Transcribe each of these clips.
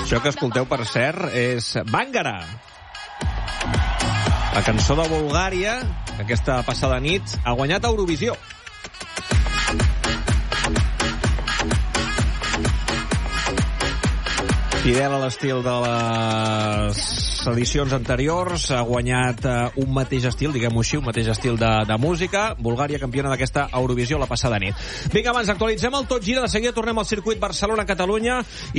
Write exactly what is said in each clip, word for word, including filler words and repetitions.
Això que escolteu, per cert, és Bàngara, la cançó de Bulgària, que aquesta passada nit ha guanyat a Eurovisió. Fidel a l'estil de les edicions anteriors, ha guanyat uh, un mateix estil, diguem-ho així, un mateix estil de, de música. Bulgària, campiona d'aquesta Eurovisió la passada nit. Vinga, abans, actualitzem el Tot Gira. De seguida tornem al circuit Barcelona-Catalunya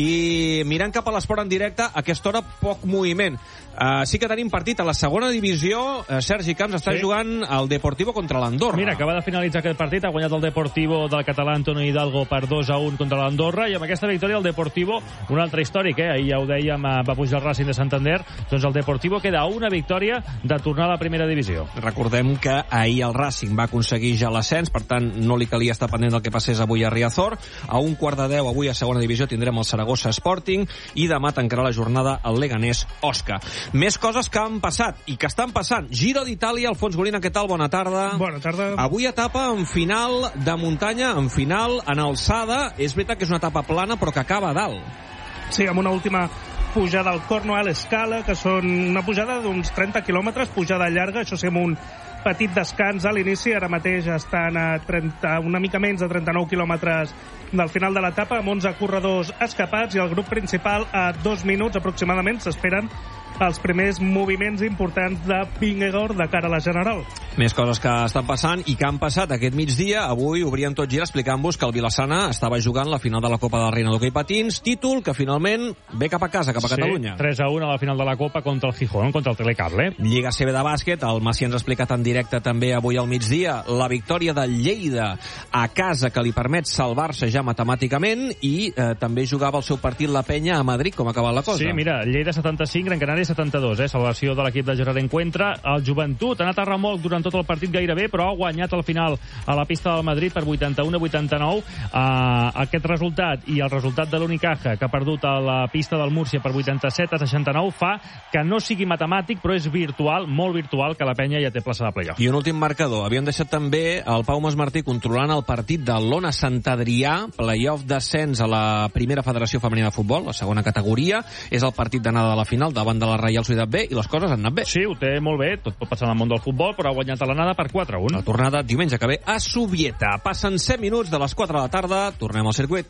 i mirant cap a l'esport en directe, a aquesta hora poc moviment. Uh, sí que tenim partit a la segona divisió. Uh, Sergi Camps està sí. jugant el Deportivo contra l'Andorra. Mira, acaba de finalitzar aquest partit, ha guanyat el Deportivo del català Antonio Hidalgo per dos a un contra l'Andorra, i amb aquesta victòria el Deportivo, un altre històric, eh? Ahir ja ho dèiem, va pujar el Racing de Santander, doncs el Deportivo queda a una victòria de tornar a la primera divisió. Recordem que ahir el Racing va aconseguir ja l'ascens, per tant no li calia estar pendent del que passés avui a Riazor. A un quart de deu avui a segona divisió tindrem el Saragossa Sporting i demà tancarà la jornada el Leganés Osca. Més coses que han passat i que estan passant. Giro d'Itàlia, Alfons Gorina, què tal? Bona tarda. Bona tarda. Avui etapa en final de muntanya, en final en alçada. És veritat que és una etapa plana, però que acaba a dalt. Sí, amb una última pujada al Cornwall Scala, que són una pujada d'uns trenta quilòmetres, pujada llarga, això sí, amb un petit descans a l'inici. Ara mateix estan a trenta, una mica menys de trenta-nou quilòmetres del final de l'etapa, amb onze corredors escapats, i el grup principal a dos minuts aproximadament s'esperen els primers moviments importants de Vingegaard de cara a la General. Més coses que estan passant i que han passat aquest migdia. Avui obríem Tot Gira explicant-vos que el Vilassana estava jugant la final de la Copa de la Reina d'Hoquei Patins, títol que finalment ve cap a casa, cap a sí, Catalunya. tres a un a la final de la Copa contra el Gijón, contra el Telecable. Lliga C B de bàsquet, el Massi ens ha explicat en directe també avui al migdia la victòria del Lleida a casa, que li permet salvar-se ja matemàticament, i eh, també jugava el seu partit la Penya a Madrid. Com ha acabat la cosa? Sí, mira, Lleida setanta-cinc, Gran Canària setanta-dos, eh? Salvació de l'equip de Gerard Encuentra. El Joventut ha anat a remolc durant tot el partit gairebé, però ha guanyat al final a la pista del Madrid per vuitanta-un a vuitanta-nou. Uh, aquest resultat i el resultat de l'Unicaja, que ha perdut a la pista del Múrcia per vuitanta-set a seixanta-nou, fa que no sigui matemàtic, però és virtual, molt virtual, que la Penya ja té plaça de playoff. I un últim marcador. Havíem deixat també el Pau Masmartí controlant el partit de l'Ona Sant Adrià, playoff d'ascens a la primera federació femenina de futbol, la segona categoria. És el partit d'anada de la final davant de la Reial Societat B, i les coses han anat bé. Sí, ho té molt bé, tot pot passar en el món del futbol, però ha guanyat a l'anada per quatre a un. La tornada diumenge que ve a Subieta. Passen set minuts de les quatre de la tarda, tornem al circuit.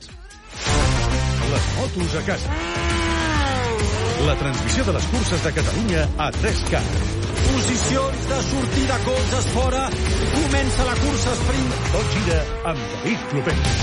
Les motos a casa. La transmissió de les curses de Catalunya a tres K. Posicions de sortida, colzes fora. Comença la cursa sprint. Tot gira amb David Clopet.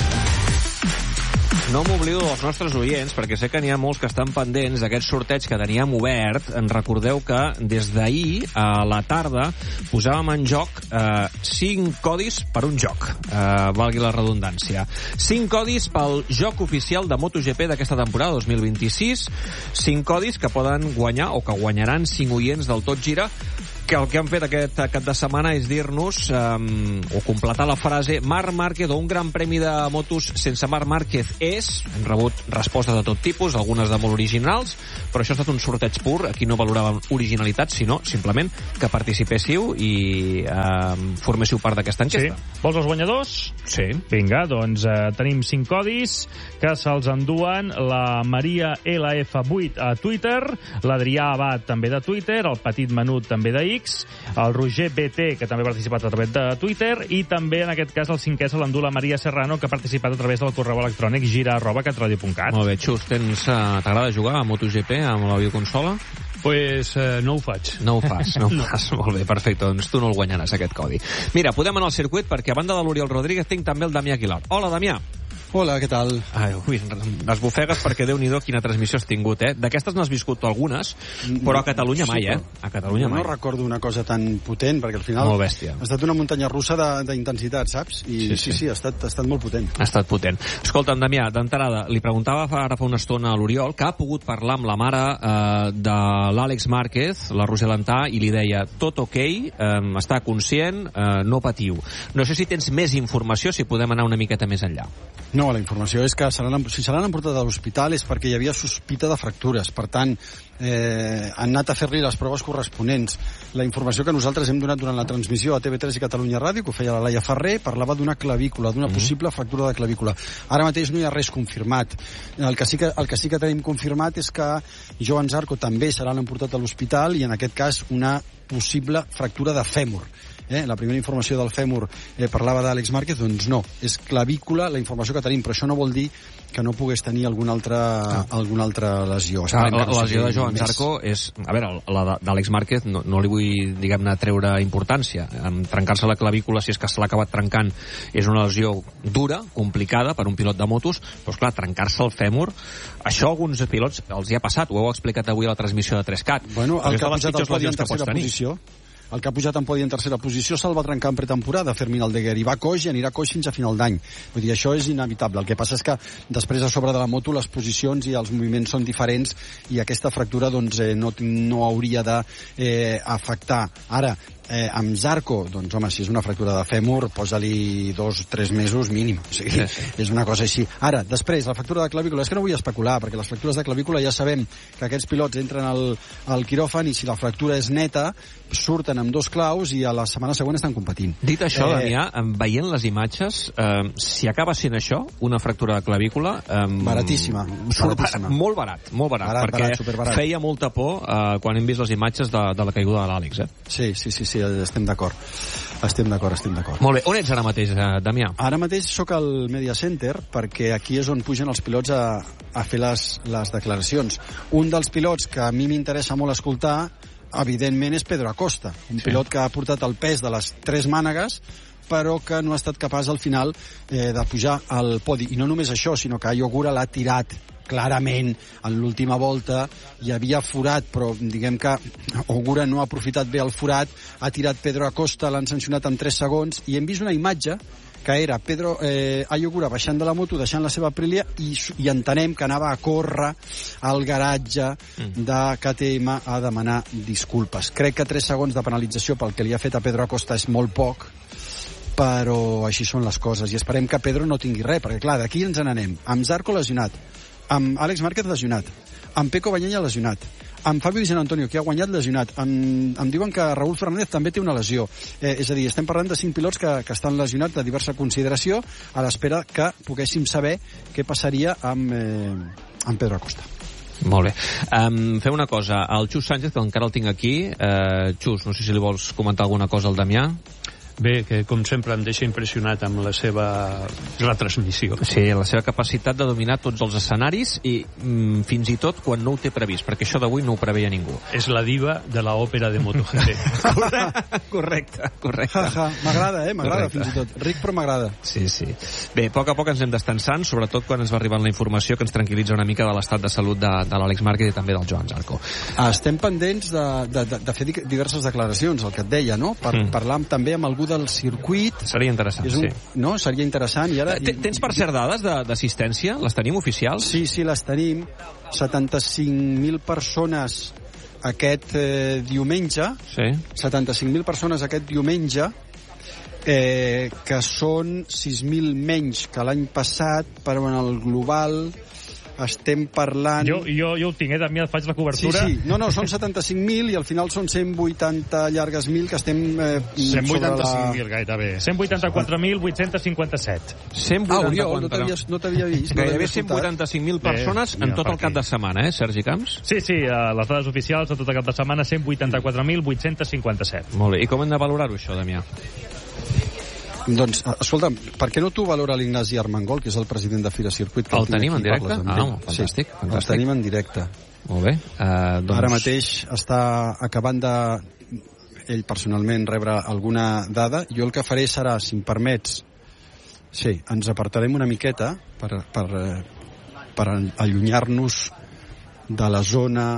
No m'oblido dels nostres oients, perquè sé que n'hi ha molts que estan pendents d'aquest sorteig que teníem obert. En recordeu que des d'ahir a la tarda posàvem en joc eh, cinc codis per un joc, eh, valgui la redundància. Cinc codis pel joc oficial de MotoGP d'aquesta temporada dos mil vint-i-sis, cinc codis que poden guanyar o que guanyaran cinc oients del Tot Gira, que el que han fet aquest cap de setmana és dir-nos, um, o completar la frase, Marc Márquez o un gran premi de motos sense Marc Márquez és. Hem rebut respostes de tot tipus, algunes de molt originals, però això ha estat un sorteig pur. Aquí no valoràvem originalitat, sinó simplement que participéssiu i um, forméssiu part d'aquesta enquesta. Sí. Vols els guanyadors? Sí. Vinga, doncs eh, tenim cinc codis que se'ls enduen la Maria L F vuit a Twitter, l'Adrià Abad també de Twitter, el Petit Menut també de X, el Roger B T, que també ha participat a través de Twitter, i també, en aquest cas, el cinquè se l'endú la Maria Serrano, que ha participat a través del correu electrònic gira arroba catradio punt cat. Molt bé, Xus, tens, uh, t'agrada jugar a MotoGP amb la videoconsola? Pues eh, no ho faig. No ho fas, no ho no. fas. Molt bé, perfecte, doncs tu no el guanyaràs, aquest codi. Mira, podem anar al circuit, perquè a banda de l'Oriol Rodríguez tinc també el Damià Aguilar. Hola, Damià. Hola, què tal? Ai, ui, les bufegues perquè Déu-n'hi-do quina transmissió has tingut, eh? D'aquestes n'has viscut algunes, però a Catalunya mai, eh? A Catalunya mai. No recordo una cosa tan potent, perquè al final molt bèstia. Ha estat una muntanya russa d'intensitat, saps? I sí, sí, sí, sí ha, estat, ha estat molt potent. Ha estat potent. Escolta'm, Damià, d'entrada, li preguntava ara fa una estona a l'Oriol que ha pogut parlar amb la mare eh, de l'Àlex Márquez, la Roser Lantà, i li deia, tot ok, eh, està conscient, eh, no patiu. No sé si tens més informació, si podem anar una miqueta més enllà. No, la informació és que se l'han, si se l'han emportat a l'hospital és perquè hi havia sospita de fractures. Per tant, eh, han anat a fer-li les proves corresponents. La informació que nosaltres hem donat durant la transmissió a T V tres i Catalunya Ràdio, que ho feia la Laia Ferrer, parlava d'una clavícula, d'una mm-hmm. possible fractura de clavícula. Ara mateix no hi ha res confirmat. El que sí que, el que, sí que tenim confirmat és que Joan Zarco també se l'han emportat a l'hospital i en aquest cas una possible fractura de fèmur. Eh? La primera informació del fèmur eh, parlava d'Àlex Márquez, doncs no, és clavícula la informació que tenim, però això no vol dir que no pogués tenir alguna altra, ah. alguna altra lesió. Ah, la, la lesió de Joan Zarco és... A veure, la d'Àlex Márquez no, no li vull, diguem-ne, treure importància. En trencar-se la clavícula, si és que se l'ha acabat trencant, és una lesió dura, complicada per un pilot de motos, però, esclar, trencar-se el fèmur, això a alguns pilots els hi ha passat, ho heu explicat avui a la transmissió de tres cat. Bueno, el que ha pujat el podi en tercera posició... El que ha pujat en podi en tercera posició se'l va trencar en pretemporada, Fermín Aldeguer, i va coix i anirà coix fins a final d'any. Vull dir, això és inevitable. El que passa és que després a sobre de la moto les posicions i els moviments són diferents i aquesta fractura doncs, eh, no, no hauria d'afectar. Eh, Ara, eh, amb Zarco, doncs home, si és una fractura de fèmur, posa-li dos o tres mesos mínim. O sigui, sí, sí. És una cosa així. Ara, després, la fractura de clavícula, és que no vull especular, perquè les fractures de clavícula ja sabem que aquests pilots entren al, al quiròfan i si la fractura és neta, surten amb dos claus i a la setmana següent estan competint. Dit això, eh... Damià, veient les imatges, eh, si acaba sent això, una fractura de clavícula... Eh, baratíssima. baratíssima. Molt barat, molt barat, barat perquè barat, superbarat. Feia molta por eh, quan hem vist les imatges de, de la caiguda de l'Àlex. Eh? Sí, sí, sí, sí, estem d'acord. Estem d'acord, estem d'acord. Molt bé. On ets ara mateix, eh, Damià? Ara mateix sóc al Media Center, perquè aquí és on pugen els pilots a, a fer les, les declaracions. Un dels pilots que a mi m'interessa molt escoltar evidentment és Pedro Acosta, un sí. pilot que ha portat el pes de les tres mànegues però que no ha estat capaç al final eh, de pujar al podi, i no només això, sinó que Ayogura l'ha tirat clarament en l'última volta, hi havia forat però diguem que Ogura no ha aprofitat bé el forat, ha tirat Pedro Acosta, l'han sancionat en tres segons i hem vist una imatge que era Pedro eh, Ayogura baixant de la moto, deixant la seva Aprilia i, i entenem que anava a córrer al garatge de K T M a demanar disculpes. Crec que tres segons de penalització pel que li ha fet a Pedro Acosta és molt poc, però així són les coses i esperem que Pedro no tingui res, perquè clar, d'aquí ens n'anem. Amb Zarco lesionat, amb Àlex Márquez lesionat, amb Peco Bañaya lesionat, amb Fabio Di Gianantonio, que ha guanyat lesionat. Em, em diuen que Raúl Fernández també té una lesió. Eh, és a dir, estem parlant de cinc pilots que, que estan lesionats de diversa consideració a l'espera que poguéssim saber què passaria amb, eh, amb Pedro Acosta. Molt bé. Um, fem una cosa. El Xus Sánchez, que encara el tinc aquí. Uh, Xus, no sé si li vols comentar alguna cosa al Damià. Bé, que com sempre em deixa impressionat amb la seva retransmissió. Sí, la seva capacitat de dominar tots els escenaris i mm, fins i tot quan no ho té previst, perquè això d'avui no ho preveia ningú. És la diva de l'òpera de MotoGP. correcte, correcte. Ja, ja. M'agrada, eh? M'agrada fins i tot. Ric, però m'agrada. Sí, sí. Bé, a poc a poc ens anem destensant, sobretot quan ens va arribant la informació que ens tranquil·litza una mica de l'estat de salut de, de l'Àlex Márquez i també del Joan Zarco. Estem pendents de, de, de, de fer diverses declaracions, el que et deia, no? Per mm. parlar també amb algú del circuit. Seria interessant, un, sí. No? Seria interessant. I ara... Tens per cert dades d'assistència? Les tenim oficials? Sí, sí, les tenim. setanta-cinc mil persones aquest eh, diumenge. Sí. setanta-cinc mil persones aquest diumenge, eh, que són sis mil menys que l'any passat, però en el global estem parlant... Jo, jo, jo ho tinc, eh? Damià, faig la cobertura. Sí, sí. No, no, són setanta-cinc mil i al final són cent vuitanta llargues mil que estem eh, cent vuitanta-cinc mil la... gairebé. cent vuitanta-quatre mil vuit-cents cinquanta-set. cent vuitanta-quatre... Ah, Oriol, no t'havia no t'havia vist. Gairebé cent vuitanta-cinc mil persones Bé, en tot el cap de setmana, eh, Sergi Camps? Sí, sí, uh, les dades oficials de tot el cap de setmana, cent vuitanta-quatre mil vuit-cents cinquanta-set. Molt bé. I com hem de valorar-ho, això, Damià? Doncs, escolta'm, per què no t'ho valora l'Ignasi Armengol, que és el president de Fira Circuit? El tenim en directe? Ah, fantàstic, sí, el tenim en directe. Molt bé. Uh, doncs... Ara mateix està acabant de, ell personalment, rebre alguna dada. Jo el que faré serà, si em permets, sí, ens apartarem una miqueta per, per, per allunyar-nos de la zona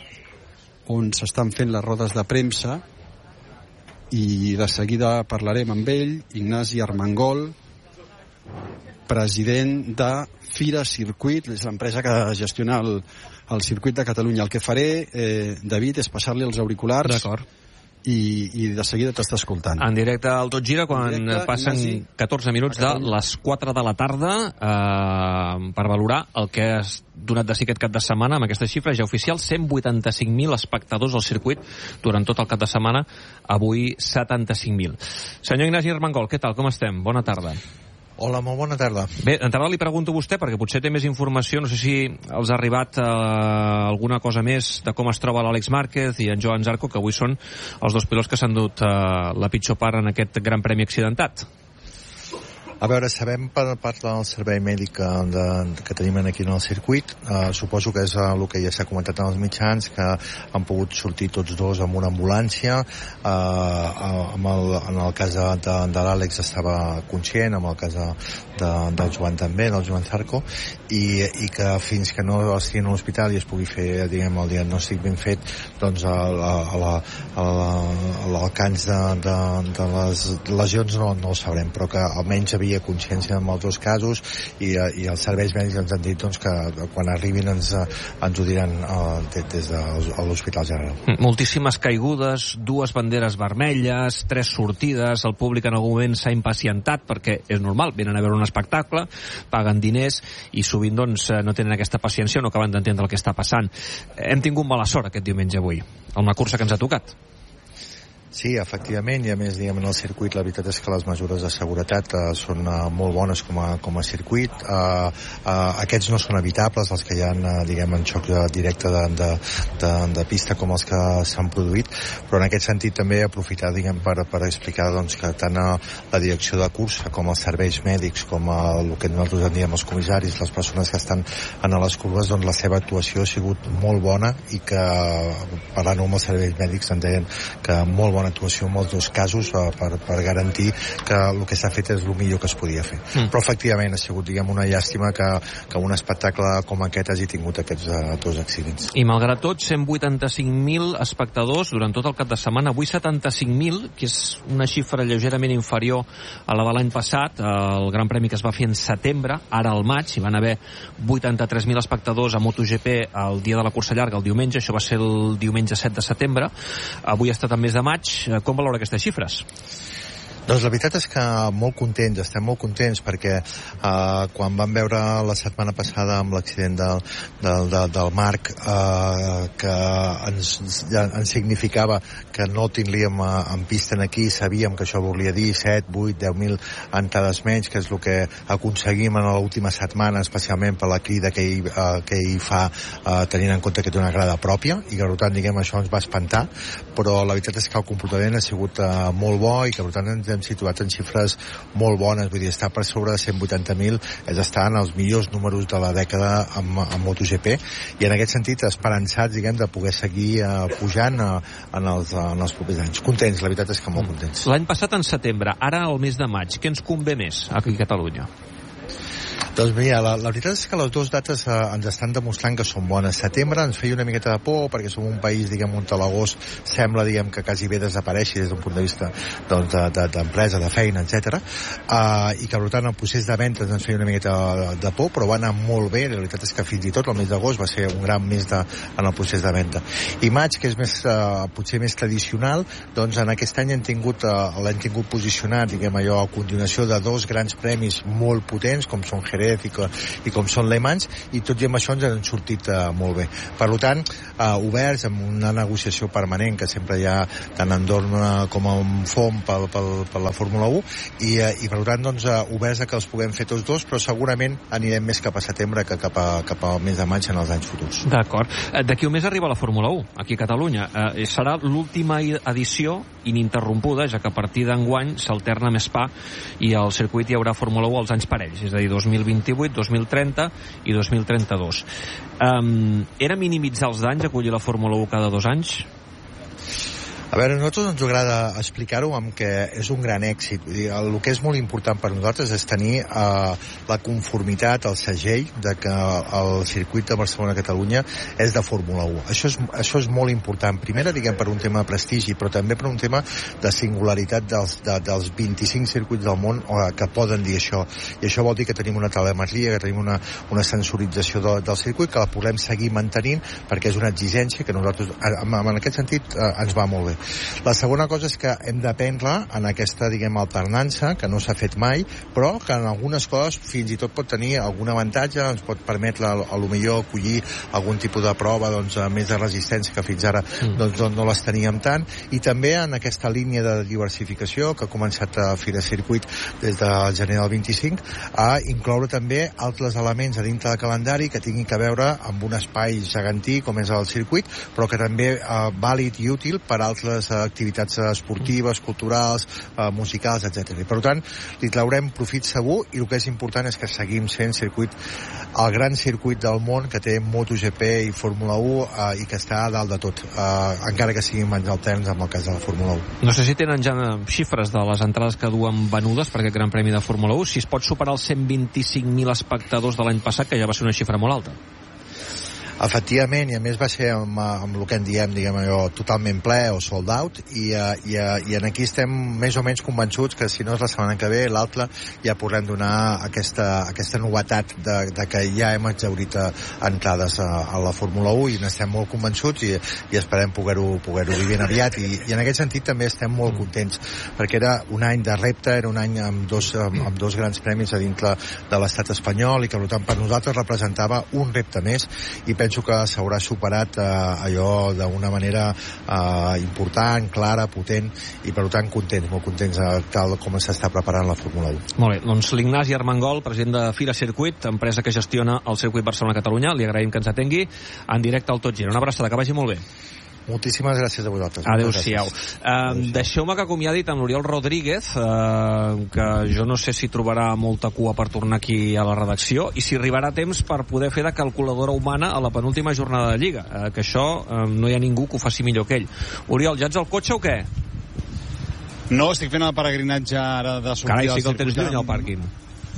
on s'estan fent les rodes de premsa, i de seguida parlarem amb ell. Ignasi Armengol, president de Fira Circuit, és l'empresa que gestiona el, el circuit de Catalunya. El que faré, eh, David, és passar-li els auriculars i, i de seguida t'està escoltant. En directe al Tot Gira, quan directe, passen Ignasi, catorze minuts de les quatre de la tarda, eh, per valorar el que has donat de sí aquest cap de setmana, amb aquesta xifra ja oficial, cent vuitanta-cinc mil espectadors al circuit durant tot el cap de setmana, avui setanta-cinc mil. Senyor Ignasi Armengol, què tal, com estem? Bona tarda. Hola, molt bona tarda. Bé, d'entrada li pregunto a vostè, perquè potser té més informació, no sé si els ha arribat eh, alguna cosa més de com es troba l'Àlex Márquez i en Joan Zarco, que avui són els dos pilots que s'han dut eh, la pitjor part en aquest Gran Premi accidentat. A veure, sabem per part del servei mèdic de, que tenim aquí en el circuit, eh, suposo que és el que ja s'ha comentat en els mitjans, que han pogut sortir tots dos amb una ambulància, eh, amb el, en el cas de, de, de l'Àlex estava conscient, en el cas de, de, del Joan també, del Joan Zarco, i, i que fins que no estigui a l'hospital i es pugui fer, diguem, el diagnòstic ben fet, doncs l'alcanç de, de, de les lesions no, no ho sabrem, però que almenys havia consciència en els dos casos i, i els serveis mèdics ens han dit doncs, que quan arribin ens, ens ho diran uh, des de l'Hospital General. Moltíssimes caigudes, dues banderes vermelles, tres sortides, el públic en algun moment s'ha impacientat perquè és normal, venen a veure un espectacle, paguen diners i sovint doncs, no tenen aquesta paciència, no acaben d'entendre el que està passant. Hem tingut mala sort aquest diumenge avui, en una cursa que ens ha tocat. Sí, efectivament, i a més, diguem, en el circuit la veritat és que les mesures de seguretat uh, són uh, molt bones com a, com a circuit. Uh, uh, aquests no són evitables, els que hi ha, uh, diguem, en xoc directe de, de, de, de pista com els que s'han produït, però en aquest sentit també aprofitar, diguem, per, per explicar doncs, que tant uh, la direcció de cursa com els serveis mèdics, com uh, el que nosaltres en diem els comissaris, les persones que estan en les curves, doncs la seva actuació ha sigut molt bona i que, parlant amb els serveis mèdics, en deien que molt bona actuació en molts dos casos uh, per, per garantir que el que s'ha fet és el millor que es podia fer. Mm. Però efectivament ha sigut, diguem, una llàstima que, que un espectacle com aquest hagi tingut aquests uh, dos accidents. I malgrat tot, cent vuitanta-cinc mil espectadors durant tot el cap de setmana, avui setanta-cinc mil, que és una xifra lleugerament inferior a la de l'any passat, el Gran Premi que es va fer en setembre, ara al maig, hi van haver vuitanta-tres mil espectadors a MotoGP el dia de la cursa llarga, el diumenge, això va ser el diumenge set de setembre, avui ha estat el mes de maig. Com valora aquestes xifres? Doncs la veritat és que molt contents, estem molt contents perquè eh, quan vam veure la setmana passada amb l'accident del, del, del, del Marc eh, que ens, ja, ens significava que no tindríem eh, en pista aquí, sabíem que això volia dir set, vuit, deu mil entrades menys, que és el que aconseguim en l'última setmana, especialment per la crida que ell, eh, que ell fa eh, tenint en compte que té una grada pròpia i que per tant, diguem, això ens va espantar, però la veritat és que el comportament ha sigut eh, molt bo i que per tant ens hem situat en xifres molt bones, vull dir, estar per sobre de cent vuitanta mil és estar en els millors números de la dècada amb, amb MotoGP i en aquest sentit esperançats, diguem, de poder seguir uh, pujant uh, en, els, uh, en els propers anys. Contents, la veritat és que molt contents. L'any passat en setembre, ara el mes de maig, què ens convé més aquí a Catalunya? Doncs mira, la, la veritat és que les dues dates eh, ens estan demostrant que són bones. Setembre ens feia una miqueta de por perquè som un país, diguem, on a l'agost sembla, diguem, que quasi bé desapareixi des d'un punt de vista doncs, d'empresa, de, de, de feina, etcètera. Uh, i que per tant el procés de ventes ens feia una miqueta de, de por, però va anar molt bé. La veritat és que fins i tot el mes d'agost va ser un gran mes de, en el procés de venda. I maig, que és més, uh, potser més tradicional, doncs en aquest any hem tingut, uh, l'hem tingut posicionat, diguem, allò a continuació de dos grans premis molt potents, com són Jerez i, que, i com són Le Mans, i tot i amb això ens han sortit uh, molt bé. Per tant, uh, oberts amb una negociació permanent que sempre hi ha tant en Dorna com en Font per, per, per la Fórmula u i, uh, i per tant doncs, uh, oberts a que els puguem fer tots dos, però segurament anirem més cap a setembre que cap, a, cap al mes de maig en els anys futurs. D'acord. D'aquí un mes arriba la Fórmula u, aquí a Catalunya. Uh, serà l'última edició ininterrompuda, ja que a partir d'enguany s'alterna amb Spa i al circuit hi haurà Fórmula u als anys parells, és a dir, dos mil vint-i-vuit, dos mil trenta i dos mil trenta-dos. Um, era minimitzar els danys acollir la Fórmula u cada dos anys? A veure, a nosaltres ens agrada explicar-ho amb que és un gran èxit. Vull dir, el que és molt important per nosaltres és tenir eh, la conformitat, el segell de que el circuit de Barcelona-Catalunya és de Fórmula u. Això és, això és molt important. Primera, diguem, per un tema de prestigi, però també per un tema de singularitat dels, de, dels vint-i-cinc circuits del món eh, que poden dir això. I això vol dir que tenim una telemetria, que tenim una, una sensorització de, del circuit, que la podem seguir mantenint perquè és una exigència que nosaltres, en, en aquest sentit, eh, ens va molt bé. La segona cosa és que hem d'aprendre en aquesta, diguem, alternança, que no s'ha fet mai, però que en algunes coses fins i tot pot tenir algun avantatge, ens pot permetre a, a lo millor acollir algun tipus de prova doncs, més de resistència que fins ara mm. doncs, doncs, no les teníem tant, i també en aquesta línia de diversificació que ha començat a Fira Circuit des del gener del vint-i-cinc, a incloure també altres elements a dintre del calendari que tinguin a veure amb un espai gegantí com és el circuit, però que també eh, vàlid i útil per a altres eh, activitats esportives, culturals, eh, musicals, etcètera. I per tant, li traurem profit segur, i el que és important és que seguim sent circuit, el gran circuit del món que té MotoGP i Fórmula u eh, i que està a dalt de tot, eh, encara que siguin menys alterns amb el cas de la Fórmula u. No sé si tenen ja xifres de les entrades que duen venudes per aquest Gran Premi de Fórmula u, si es pot superar els cent vint-i-cinc mil espectadors de l'any passat, que ja va ser una xifra molt alta. Efectivament, i a més va ser amb, amb el que en diem, diguem allò, totalment ple o sold out, i, i, i en aquí estem més o menys convençuts que si no és la setmana que ve, l'altra, ja podrem donar aquesta, aquesta novetat de, de que ja hem exhaurit entrades a, a la Fórmula u, i n'estem molt convençuts i, i esperem poder-ho poder-ho dir ben aviat, i, i en aquest sentit també estem molt contents, perquè era un any de repte, era un any amb dos, amb, amb dos grans premis a dintre de l'estat espanyol, i que per tant per nosaltres representava un repte més, i penso que s'haurà superat eh, allò d'una manera eh, important, clara, potent, i per tant contents, molt contents eh, tal com s'està preparant la Fórmula u. Molt bé, doncs l'Ignasi Armengol, president de Fira Circuit, empresa que gestiona el circuit Barcelona-Catalunya, li agraïm que ens atengui en directe al Tot Gira. Una abraçada, que vagi molt bé. Moltíssimes gràcies a vosaltres. Adéu-siau. Uh, Deixeu-me que acomiadi amb l'Oriol Rodríguez, uh, que jo no sé si trobarà molta cua per tornar aquí a la redacció, i si arribarà temps per poder fer de calculadora humana a la penúltima jornada de Lliga, uh, que això uh, no hi ha ningú que ho faci millor que ell. Oriol, ja ets al cotxe o què? No, estic fent el peregrinatge ara de sortida. Carai, sí que el tens lluny al pàrquing.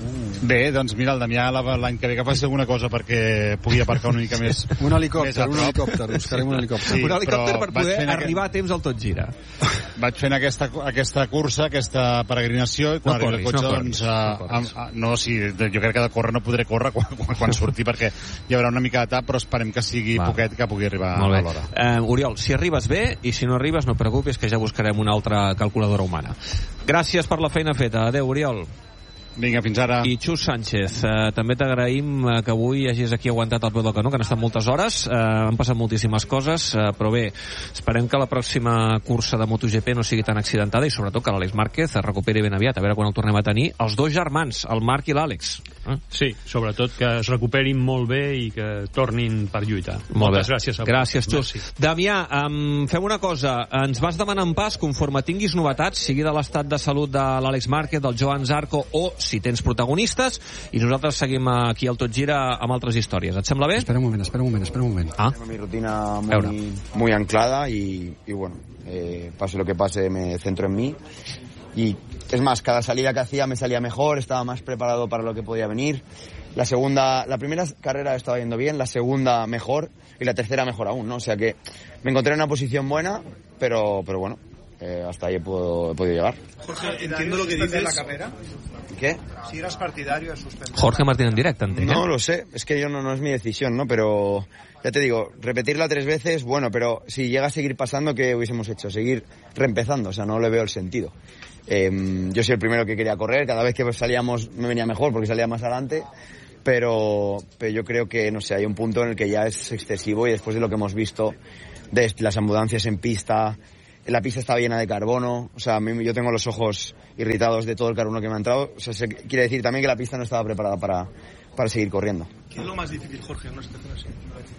Bé, doncs mira, el Damià l'any que ve que faci alguna cosa perquè pugui aparcar una mica més. Un helicòpter, un helicòpter, buscarem un helicòpter. Sí, un helicòpter per poder arribar a temps al Tot Gira. Vaig fent aquesta, aquesta cursa, aquesta peregrinació, i quan no arribi el cotxe, no doncs... No, no, no, sí, jo crec que de córrer no podré córrer quan, quan, quan surti, perquè hi haurà una mica de tap, però esperem que sigui Va. poquet que pugui arribar a l'hora. Uh, Oriol, si arribes bé, i si no arribes, no et preocupis, que ja buscarem una altra calculadora humana. Gràcies per la feina feta. Adéu, Oriol. Vinga, fins ara. I Xus Sánchez, eh, també t'agraïm eh, que avui hagis aquí aguantat al peu del canó, que han estat moltes hores, eh, han passat moltíssimes coses, eh, però bé, esperem que la pròxima cursa de MotoGP no sigui tan accidentada, i sobretot que l'Àlex Márquez es recuperi ben aviat, a veure quan el tornem a tenir, els dos germans, el Marc i l'Àlex. Eh? Sí, sobretot que es recuperin molt bé i que tornin per lluitar. Molt Moltes bé. gràcies. A gràcies, Xus. Merci. Damià, um, fem una cosa, ens vas demanar en pas, conforme tinguis novetats, sigui de l'estat de salut de l'Àlex Márquez, del Joan Zarco, o si tens protagonistes, i nosaltres seguim aquí al Tot Gira amb altres històries. Et sembla bé? Espera un moment, espera un moment, espera un moment. Ah. Tengo mi rutina muy, muy anclada y, y bueno, eh, pase lo que pase me centro en mí. Y es más, cada salida que hacía me salía mejor, estaba más preparado para lo que podía venir. La segunda, la primera carrera estaba yendo bien, la segunda mejor y la tercera mejor aún, ¿no? O sea que me encontré en una posición buena, pero, pero bueno, eh, hasta ahí he, puedo, he podido llegar. Jorge, entiendo lo que dices. La carrera? ¿Qué? Si eras partidario de suspender. Jorge Martín en directo, ¿entiendes? No lo sé, es que yo no, no es mi decisión, ¿no? Pero ya te digo, repetirla tres veces, bueno, pero si llega a seguir pasando, ¿qué hubiésemos hecho? Seguir reempezando, o sea, no le veo el sentido. Eh, yo soy el primero que quería correr, cada vez que salíamos me venía mejor porque salía más adelante, pero, pero yo creo que, no sé, hay un punto en el que ya es excesivo, y después de lo que hemos visto de las ambulancias en pista, la pista está llena de carbono, o sea, a mí, yo tengo los ojos irritados de todo el carbono que me ha entrado, o sea, se, quiere decir también que la pista no estaba preparada para, para seguir corriendo. ¿Qué es lo más difícil, Jorge, en una situación así?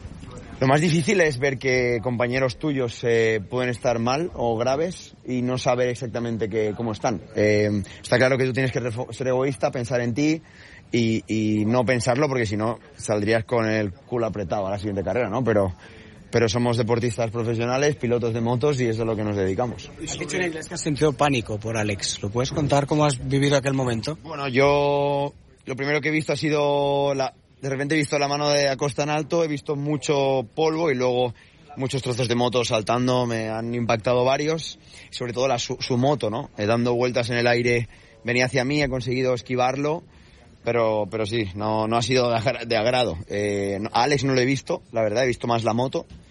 Lo más difícil es ver que compañeros tuyos eh, pueden estar mal o graves y no saber exactamente que, cómo están. Eh, está claro que tú tienes que ser egoísta, pensar en ti y, y no pensarlo, porque si no saldrías con el culo apretado a la siguiente carrera, ¿no? Pero, pero somos deportistas profesionales, pilotos de motos, y eso es a lo que nos dedicamos. Has dicho en inglés que has sentido pánico por Alex. ¿Lo puedes contar cómo has vivido aquel momento? Bueno, yo lo primero que he visto ha sido la... De repente he visto la mano de Acosta en alto, he visto mucho polvo y luego muchos trozos de moto saltando, me han impactado varios, sobre todo la, su, su moto, ¿no? Eh, dando vueltas en el aire, venía hacia mí, he conseguido esquivarlo, pero, pero sí, no, no ha sido de, de agrado. Eh, a Alex no lo he visto, la verdad, he visto más la moto,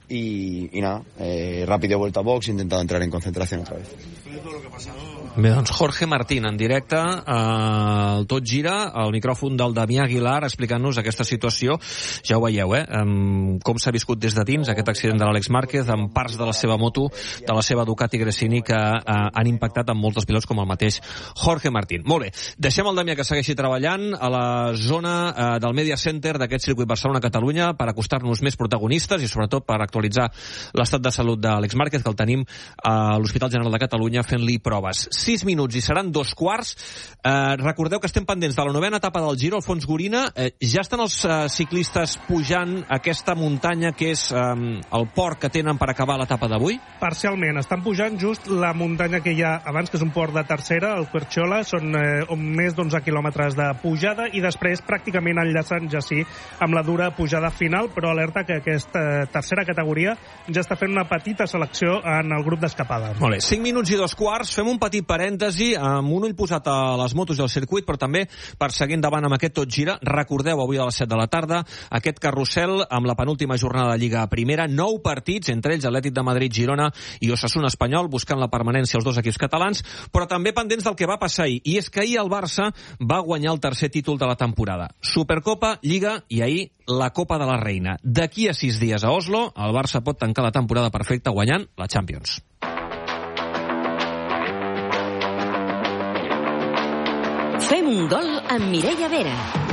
y, y nada, eh, rápido vuelta a box, intentado entrar en concentración otra vez. Bé, doncs Jorge Martín en directe, eh, el Tot Gira, el micròfon del Damià Aguilar explicant-nos aquesta situació. Ja ho veieu, eh? Um, com s'ha viscut des de dins aquest accident de l'Àlex Márquez, amb parts de la seva moto, de la seva Ducati Gresini, que uh, han impactat amb molts pilots com el mateix Jorge Martín. Molt bé, deixem el Damià que segueixi treballant a la zona uh, del Media Center d'aquest circuit Barcelona-Catalunya per acostar-nos més protagonistes i sobretot per actualitzar l'estat de salut d'Àlex Márquez, que el tenim a l'Hospital General de Catalunya fent-li proves. sis minuts i seran dos quarts. Eh, recordeu que estem pendents de la novena etapa del Giro, Alfons Gorina. Eh, ja estan els eh, ciclistes pujant aquesta muntanya que és eh, el port que tenen per acabar l'etapa d'avui? Parcialment. Estan pujant just la muntanya que hi ha abans, que és un port de tercera, el Querchola. Són eh, més d'onze quilòmetres de pujada i després pràcticament enllaçant ja sí amb la dura pujada final, però alerta que aquesta tercera categoria ja està fent una petita selecció en el grup d'escapada. Molt bé, cinc minuts i dos quarts. Fem un petit parèntesi, amb un ull posat a les motos i al circuit, però també per seguir endavant amb aquest Tot Gira. Recordeu, avui a les set de la tarda, aquest carrusel amb la penúltima jornada de Lliga Primera, nou partits, entre ells Atlètic de Madrid, Girona i Osasuna Espanyol, buscant la permanència als dos equips catalans, però també pendents del que va passar ahir. I és que ahir el Barça va guanyar el tercer títol de la temporada. Supercopa, Lliga i ahir la Copa de la Reina. D'aquí a sis dies a Oslo, el Barça pot tancar la temporada perfecta guanyant la Champions. Fem un gol amb Mireia Vera.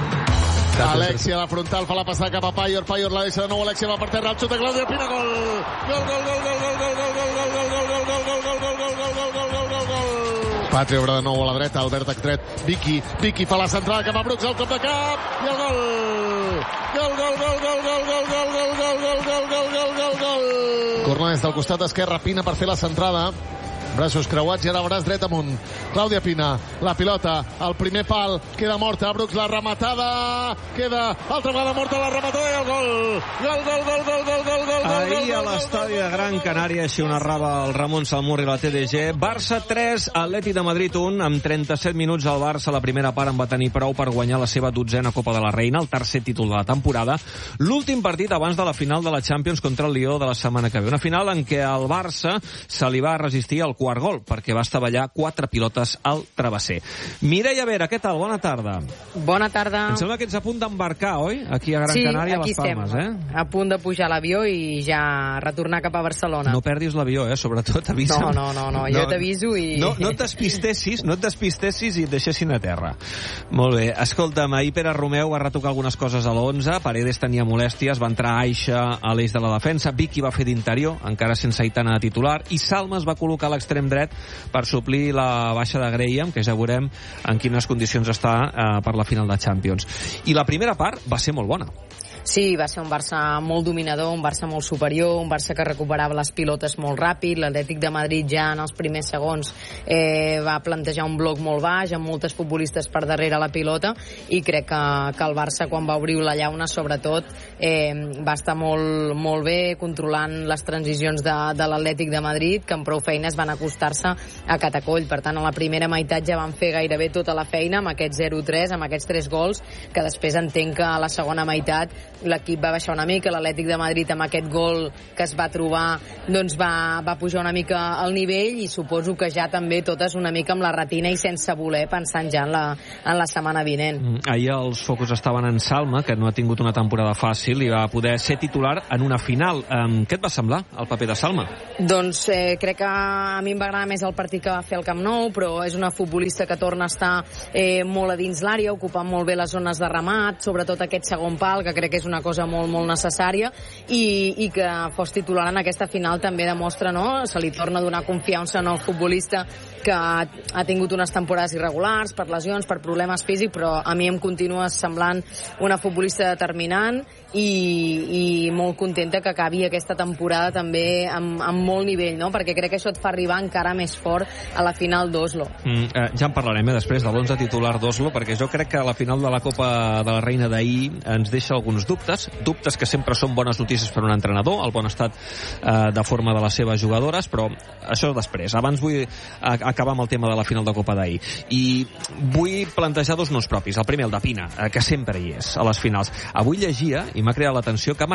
Alexia a la frontal, fa la passada cap a Payor, Payor la deixa de nou, Alexia va per terra, el xut de Claudia Pina, gol! Gol, gol, gol, gol, gol, gol, gol, gol, gol, gol, gol, gol, gol, gol, gol, gol, gol, gol, gol, gol. Va treure de nou a la dreta, Albert Actret, Vicky, Vicky fa la centrada cap a Brooks, al cop de cap, i el gol! Gol, gol, gol, gol, gol, gol, gol, gol, gol, gol, gol, gol, gol, gol, gol. Corna des del costat esquerre, Pina per fer la centrada. Braços creuats i ara braç dret amunt. Clàudia Pina, la pilota, el primer pal, queda morta, Brooks la rematada, queda altra vegada morta la rematada i el gol! Gol, gol, gol, gol, gol, gol, gol, ahir a l'estadi de Gran Canària, així ho narrava el Ramon Salmur i la T D G. Barça tres, Atlètic de Madrid un. Amb trenta-set minuts el Barça, la primera part, en va tenir prou per guanyar la seva dotzena Copa de la Reina, el tercer títol de la temporada. L'últim partit abans de la final de la Champions contra el Lió de la setmana que ve. Una final en què el Barça se li va resistir al quart gol, perquè va estavellar quatre pilotes al travesser. Mireia Vera, què tal? Bona tarda. Bona tarda. Em sembla que ets a punt d'embarcar, oi? Aquí a Gran sí, Canària, a les Palmes, estem, eh? a punt de pujar a l'avió i ja retornar cap a Barcelona. No perdis l'avió, eh? Sobretot, avisa'm. No, no, no, no. jo no, t'aviso i... No, no et despistessis, no et despistessis i et deixessin a terra. Molt bé. Escolta'm, ahir Pere Romeu va retocar algunes coses a l'onze, Paredes tenia molèsties, va entrar Aixa a l'eix de la defensa, Vicky va fer d'interior, encara sense Aitana de titular, i Salma es va col·locar a l'extrem dret per suplir la baixa de Graham, que ja veurem en quines condicions està eh, per la final de Champions. I la primera part va ser molt bona. Sí, va ser un Barça molt dominador, un Barça molt superior, un Barça que recuperava les pilotes molt ràpid. L'Atlètic de Madrid ja en els primers segons eh, va plantejar un bloc molt baix, amb moltes futbolistes per darrere la pilota, i crec que, que el Barça, quan va obrir la llauna, sobretot, eh, va estar molt, molt bé controlant les transicions de, de l'Atlètic de Madrid, que amb prou feines van acostar-se a catacoll. Per tant, a la primera meitat ja van fer gairebé tota la feina amb aquest zero tres, amb aquests tres gols, que després entenc que a la segona meitat l'equip va baixar una mica. L'Atlètic de Madrid, amb aquest gol que es va trobar, doncs va, va pujar una mica al nivell, i suposo que ja també totes una mica amb la retina i sense voler, pensant ja en la, en la setmana vinent. Mm, ahir els focus estaven en Salma, que no ha tingut una temporada fàcil i va poder ser titular en una final. Um, què et va semblar el paper de Salma? Doncs eh, crec que a mi em va agradar més el partit que va fer al Camp Nou, però és una futbolista que torna a estar eh, molt a dins l'àrea, ocupant molt bé les zones de remat, sobretot aquest segon pal, que crec que és una cosa molt, molt necessària, i, i que fos titular en aquesta final també demostra, no? Se li torna a donar confiança a un futbolista que ha, ha tingut unes temporades irregulars per lesions, per problemes físics, però a mi em continua semblant una futbolista determinant i, i molt contenta que acabi aquesta temporada també amb, amb molt nivell, no? Perquè crec que això et fa arribar encara més fort a la final d'Oslo. Mm, eh, ja en parlarem eh, després de l'onze titular d'Oslo, perquè jo crec que la final de la Copa de la Reina d'ahir ens deixa alguns dubtes, dubtes que sempre són bones notícies per a un entrenador, el bon estat eh, de forma de les seves jugadores, però això després. Abans vull a, acabar amb el tema de la final de Copa d'ahir. I vull plantejar dos noms propis. El primer, el de Pina, eh, que sempre hi és a les finals. Avui llegia, i m'ha creat l'atenció, que ha marcat a les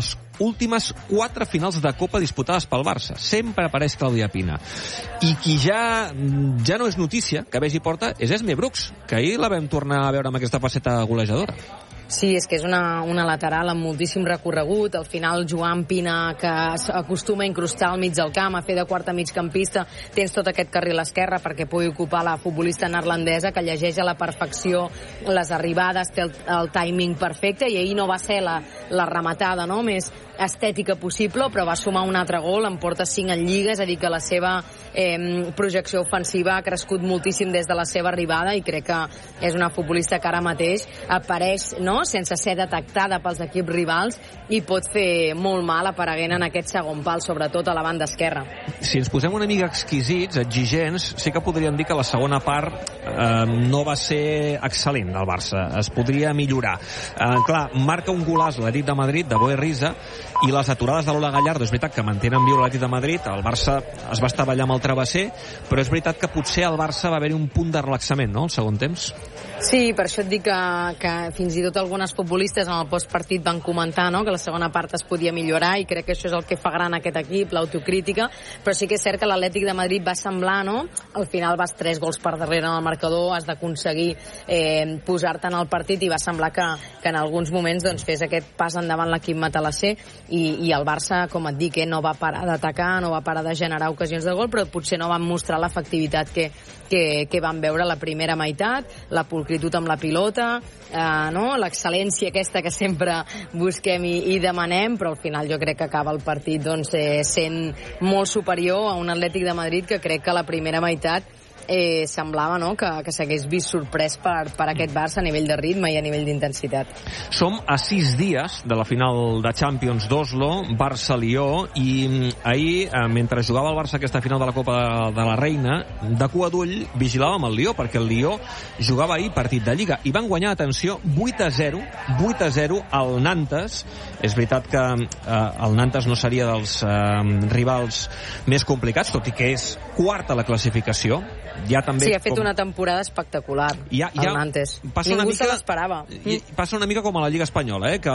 les últimes quatre finals de Copa disputades pel Barça. Sempre apareix Clàudia Pina. I qui ja ja no és notícia, que vegi porta, és Esme Brooks, que ahir la vam tornar a veure amb aquesta faceta golejadora. Sí, és que és una, una lateral amb moltíssim recorregut. Al final, Joan Pina, que acostuma a incrustar al mig del camp, a fer de quarta migcampista, tens tot aquest carril a l'esquerra perquè pugui ocupar la futbolista neerlandesa, que llegeix a la perfecció les arribades, té el, el timing perfecte, i ahir no va ser la, la rematada, no?, més estètica possible, però va sumar un altre gol, en porta cinc en Lliga, és a dir, que la seva eh, projecció ofensiva ha crescut moltíssim des de la seva arribada, i crec que és una futbolista que ara mateix apareix, no?, sense ser detectada pels equips rivals, i pot fer molt mal apareguent en aquest segon pal, sobretot a la banda esquerra. Si ens posem una mica exquisits, exigents, sí que podríem dir que la segona part eh, no va ser excel·lent del Barça, es podria millorar. Eh, clar, marca un golaç l'Atlètic de Madrid, de Boe Risa, i les aturades de Lola Gallardo, és veritat que mantenen viu l'Atlètic de Madrid, el Barça es va estavellar amb el travesser, però és veritat que potser al Barça va haver-hi un punt de relaxament, no?, el segon temps. Sí, per això et dic que, que fins i tot algunes futbolistes en el postpartit van comentar, no?, que la segona part es podia millorar, i crec que això és el que fa gran aquest equip, l'autocrítica, però sí que és cert que l'Atlètic de Madrid va semblar, no?, al final vas tres gols per darrere en el marcador, has d'aconseguir eh, posar-te en el partit, i va semblar que, que en alguns moments doncs, fes aquest pas endavant l'equip matalasser, i, i el Barça, com et dic, eh, no va parar d'atacar, no va parar de generar ocasions de gol, però potser no van mostrar l'efectivitat que, que, que van veure la primera meitat, la pulcritud amb la pilota, eh, no?, l'excel·lència aquesta que sempre busquem i, i demanem, però al final jo crec que acaba el partit doncs, eh, sent molt superior a un Atlètic de Madrid que crec que la primera meitat eh, semblava, no?, que, que s'hagués vist sorprès per, per aquest Barça a nivell de ritme i a nivell d'intensitat. Som a sis dies de la final de Champions d'Oslo, Barça-Lió, i ahir, eh, mentre jugava el Barça aquesta final de la Copa de, de la Reina, de cua d'ull vigilàvem el Lió, perquè el Lió jugava ahir partit de Lliga, i van guanyar, atenció, vuit a zero, vuit a zero al Nantes. És veritat que eh, el Nantes no seria dels eh, rivals més complicats, tot i que és quart a la classificació. Ja també, sí, ha fet com... una temporada espectacular, ja, ja el Nantes. Ningú mica, se l'esperava. Passa una mica com a la Lliga Espanyola, eh? Que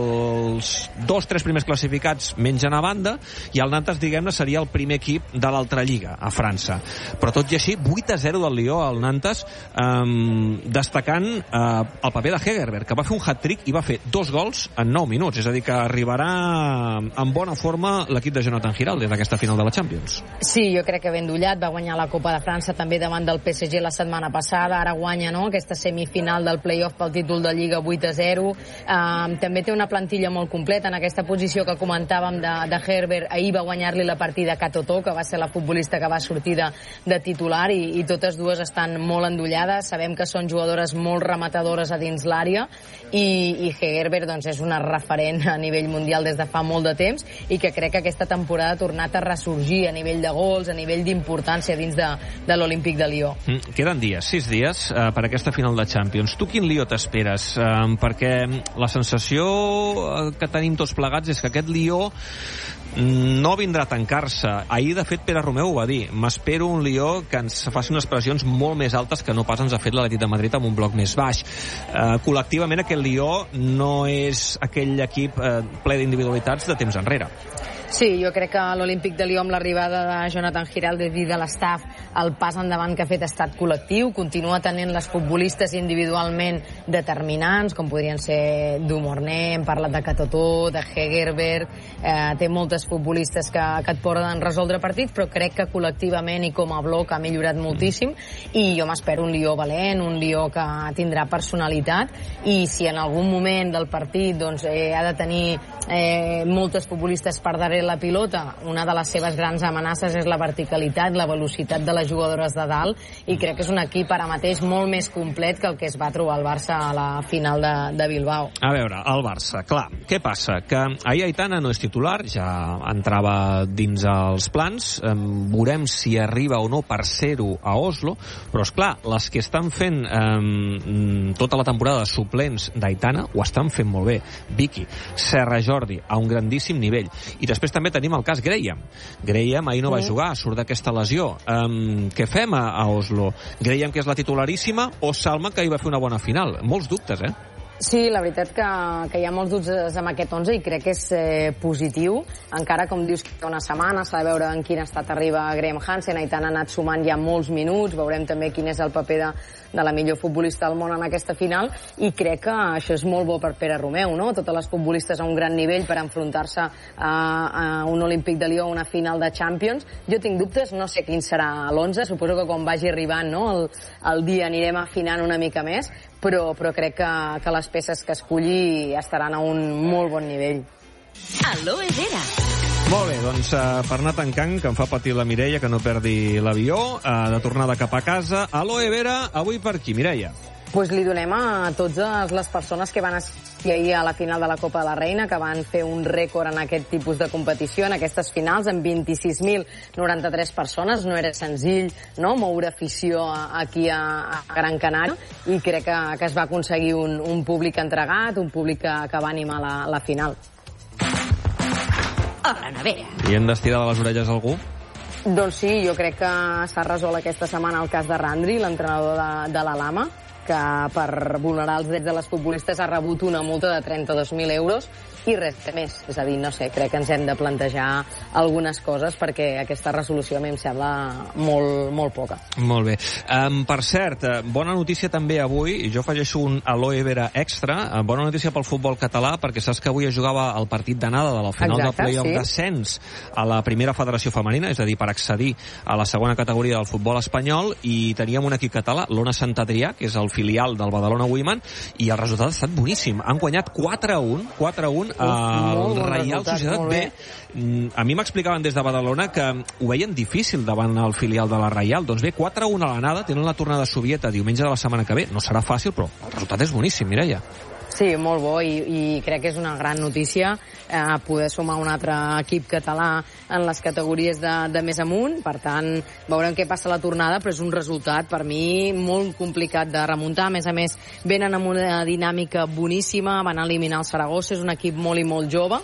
els dos, tres primers classificats mengen a banda, i el Nantes, diguem-ne, seria el primer equip de l'altra Lliga, a França. Però tot i així, vuit a zero del Lió al Nantes, eh, destacant eh, el paper de Hegerberg, que va fer un hat-trick i va fer dos gols en nou minuts. És a dir, que arribarà en bona forma l'equip de Jonathan Giralt des d'aquesta final de la Champions. Sí, jo crec que ben dullat, va guanyar la Copa de França també davant del P S G la setmana passada, ara guanya, no?, aquesta semifinal del play-off pel títol de Lliga vuit a zero. Uh, també té una plantilla molt completa en aquesta posició que comentàvem de, de Herbert. Ahir va guanyar-li la partida a Katotó, que va ser la futbolista que va sortir de, de titular, i, i totes dues estan molt endollades. Sabem que són jugadores molt rematadores a dins l'àrea, i, i Herbert doncs, és una referent a nivell mundial des de fa molt de temps, i que crec que aquesta temporada ha tornat a ressorgir a nivell de gols, a nivell d'importància dins de, de l'Olímpic de Lió. Mm, queden dies, sis dies eh, per aquesta final de Champions. Tu quin Lió t'esperes? Eh, perquè la sensació que tenim tots plegats és que aquest Lió no vindrà a tancar-se. Ahir, de fet, Pere Romeu ho va dir. M'espero un Lió que ens faci unes pressions molt més altes que no pas ens ha fet l'Atlètic de Madrid amb un bloc més baix. Eh, col·lectivament, aquest Lió no és aquell equip eh, ple d'individualitats de temps enrere. Sí, jo crec que l'Olímpic de Lió, amb l'arribada de Jonathan Giralt i de l'estaf, el pas endavant que ha fet ha estat col·lectiu, continua tenint les futbolistes individualment determinants, com podrien ser Dumorné, hem parlat de Katotó, de Hegerberg, eh, té moltes futbolistes que, que et poden resoldre partits, però crec que col·lectivament i com a bloc ha millorat moltíssim, i jo m'espero un Lió valent, un Lió que tindrà personalitat, i si en algun moment del partit doncs, eh, ha de tenir eh, moltes futbolistes per darrere la pilota, una de les seves grans amenaces és la verticalitat, la velocitat de les jugadores de dalt, i crec que és un equip ara mateix molt més complet que el que es va trobar el Barça a la final de, de Bilbao. A veure, el Barça, clar, què passa? Que ahir Aitana no és titular, ja entrava dins els plans, veurem si arriba o no per ser-ho a Oslo, però és clar, les que estan fent eh, tota la temporada de suplents d'Aitana ho estan fent molt bé. Vicky, Serra Jordi, a un grandíssim nivell, i després també tenim el cas Graham. Graham ahir no va jugar, surt d'aquesta lesió. Um, què fem a, a Oslo? Graham, que és la titularíssima, o Salma, que hi va fer una bona final? Molts dubtes, eh? Sí, la veritat que, que hi ha molts dubtes amb aquest onze i crec que és eh, positiu. Encara, com dius, que una setmana s'ha de veure en quin estat arriba Graham Hansen. Aitan ha anat sumant ja molts minuts. Veurem també quin és el paper de, de la millor futbolista del món en aquesta final. I crec que això és molt bo per Pere Romeu, no? Totes les futbolistes a un gran nivell per enfrontar-se a, a un Olímpic de Lió, a una final de Champions. Jo tinc dubtes, no sé quin serà l'onze. Suposo que quan vagi arribant, no, el, el dia anirem afinant una mica més. Però, però crec que, que les peces que escolli estaran a un molt bon nivell. Aloe Vera. Molt bé, doncs uh, per anar tancant, que em fa patir la Mireia, que no perdi l'avió, uh, de tornada cap a casa. Aloe Vera, avui per qui, Mireia? Pues li donem a totes les persones que van assistir ahir a la final de la Copa de la Reina, que van fer un rècord en aquest tipus de competició, en aquestes finals, amb vint-i-sis mil noranta-tres persones. No era senzill, no?, moure afició aquí a, a Gran Canària, i crec que, que es va aconseguir un, un públic entregat, un públic que, que va animar la, la final. A la nevera. I hem d'estirar de les orelles algú? Doncs sí, jo crec que s'ha resolt aquesta setmana el cas de Randri, l'entrenador de, de la Lama, que per vulnerar els drets de les futbolistes ha rebut una multa de trenta-dos mil euros i res més. És a dir, no sé, crec que ens hem de plantejar algunes coses perquè aquesta resolució a mi em sembla molt, molt poca. Molt bé. Um, per cert, bona notícia també avui, i jo afegeixo un Aloe Vera extra, uh, bona notícia pel futbol català, perquè saps que avui es jugava el partit d'anada de la final del play-off sí. d'ascens a la primera federació femenina, és a dir, per accedir a la segona categoria del futbol espanyol, i teníem un equip català, l'Ona Sant Adrià, que és el filial del Badalona Women, i el resultat ha estat boníssim. Han guanyat quatre a un, quatre a un al Reial Societat B. A mi m'explicaven des de Badalona que ho veien difícil davant el filial de la Reial. Doncs bé, quatre a un a l'anada, tenen la tornada sovieta diumenge de la setmana que ve. No serà fàcil, però el resultat és boníssim, Mireia. Sí, molt bo, i, i crec que és una gran notícia eh, poder sumar un altre equip català en les categories de, de més amunt. Per tant, veurem què passa a la tornada, però és un resultat per mi molt complicat de remuntar. A més a més, venen amb una dinàmica boníssima, van eliminar el Saragossa, és un equip molt i molt jove,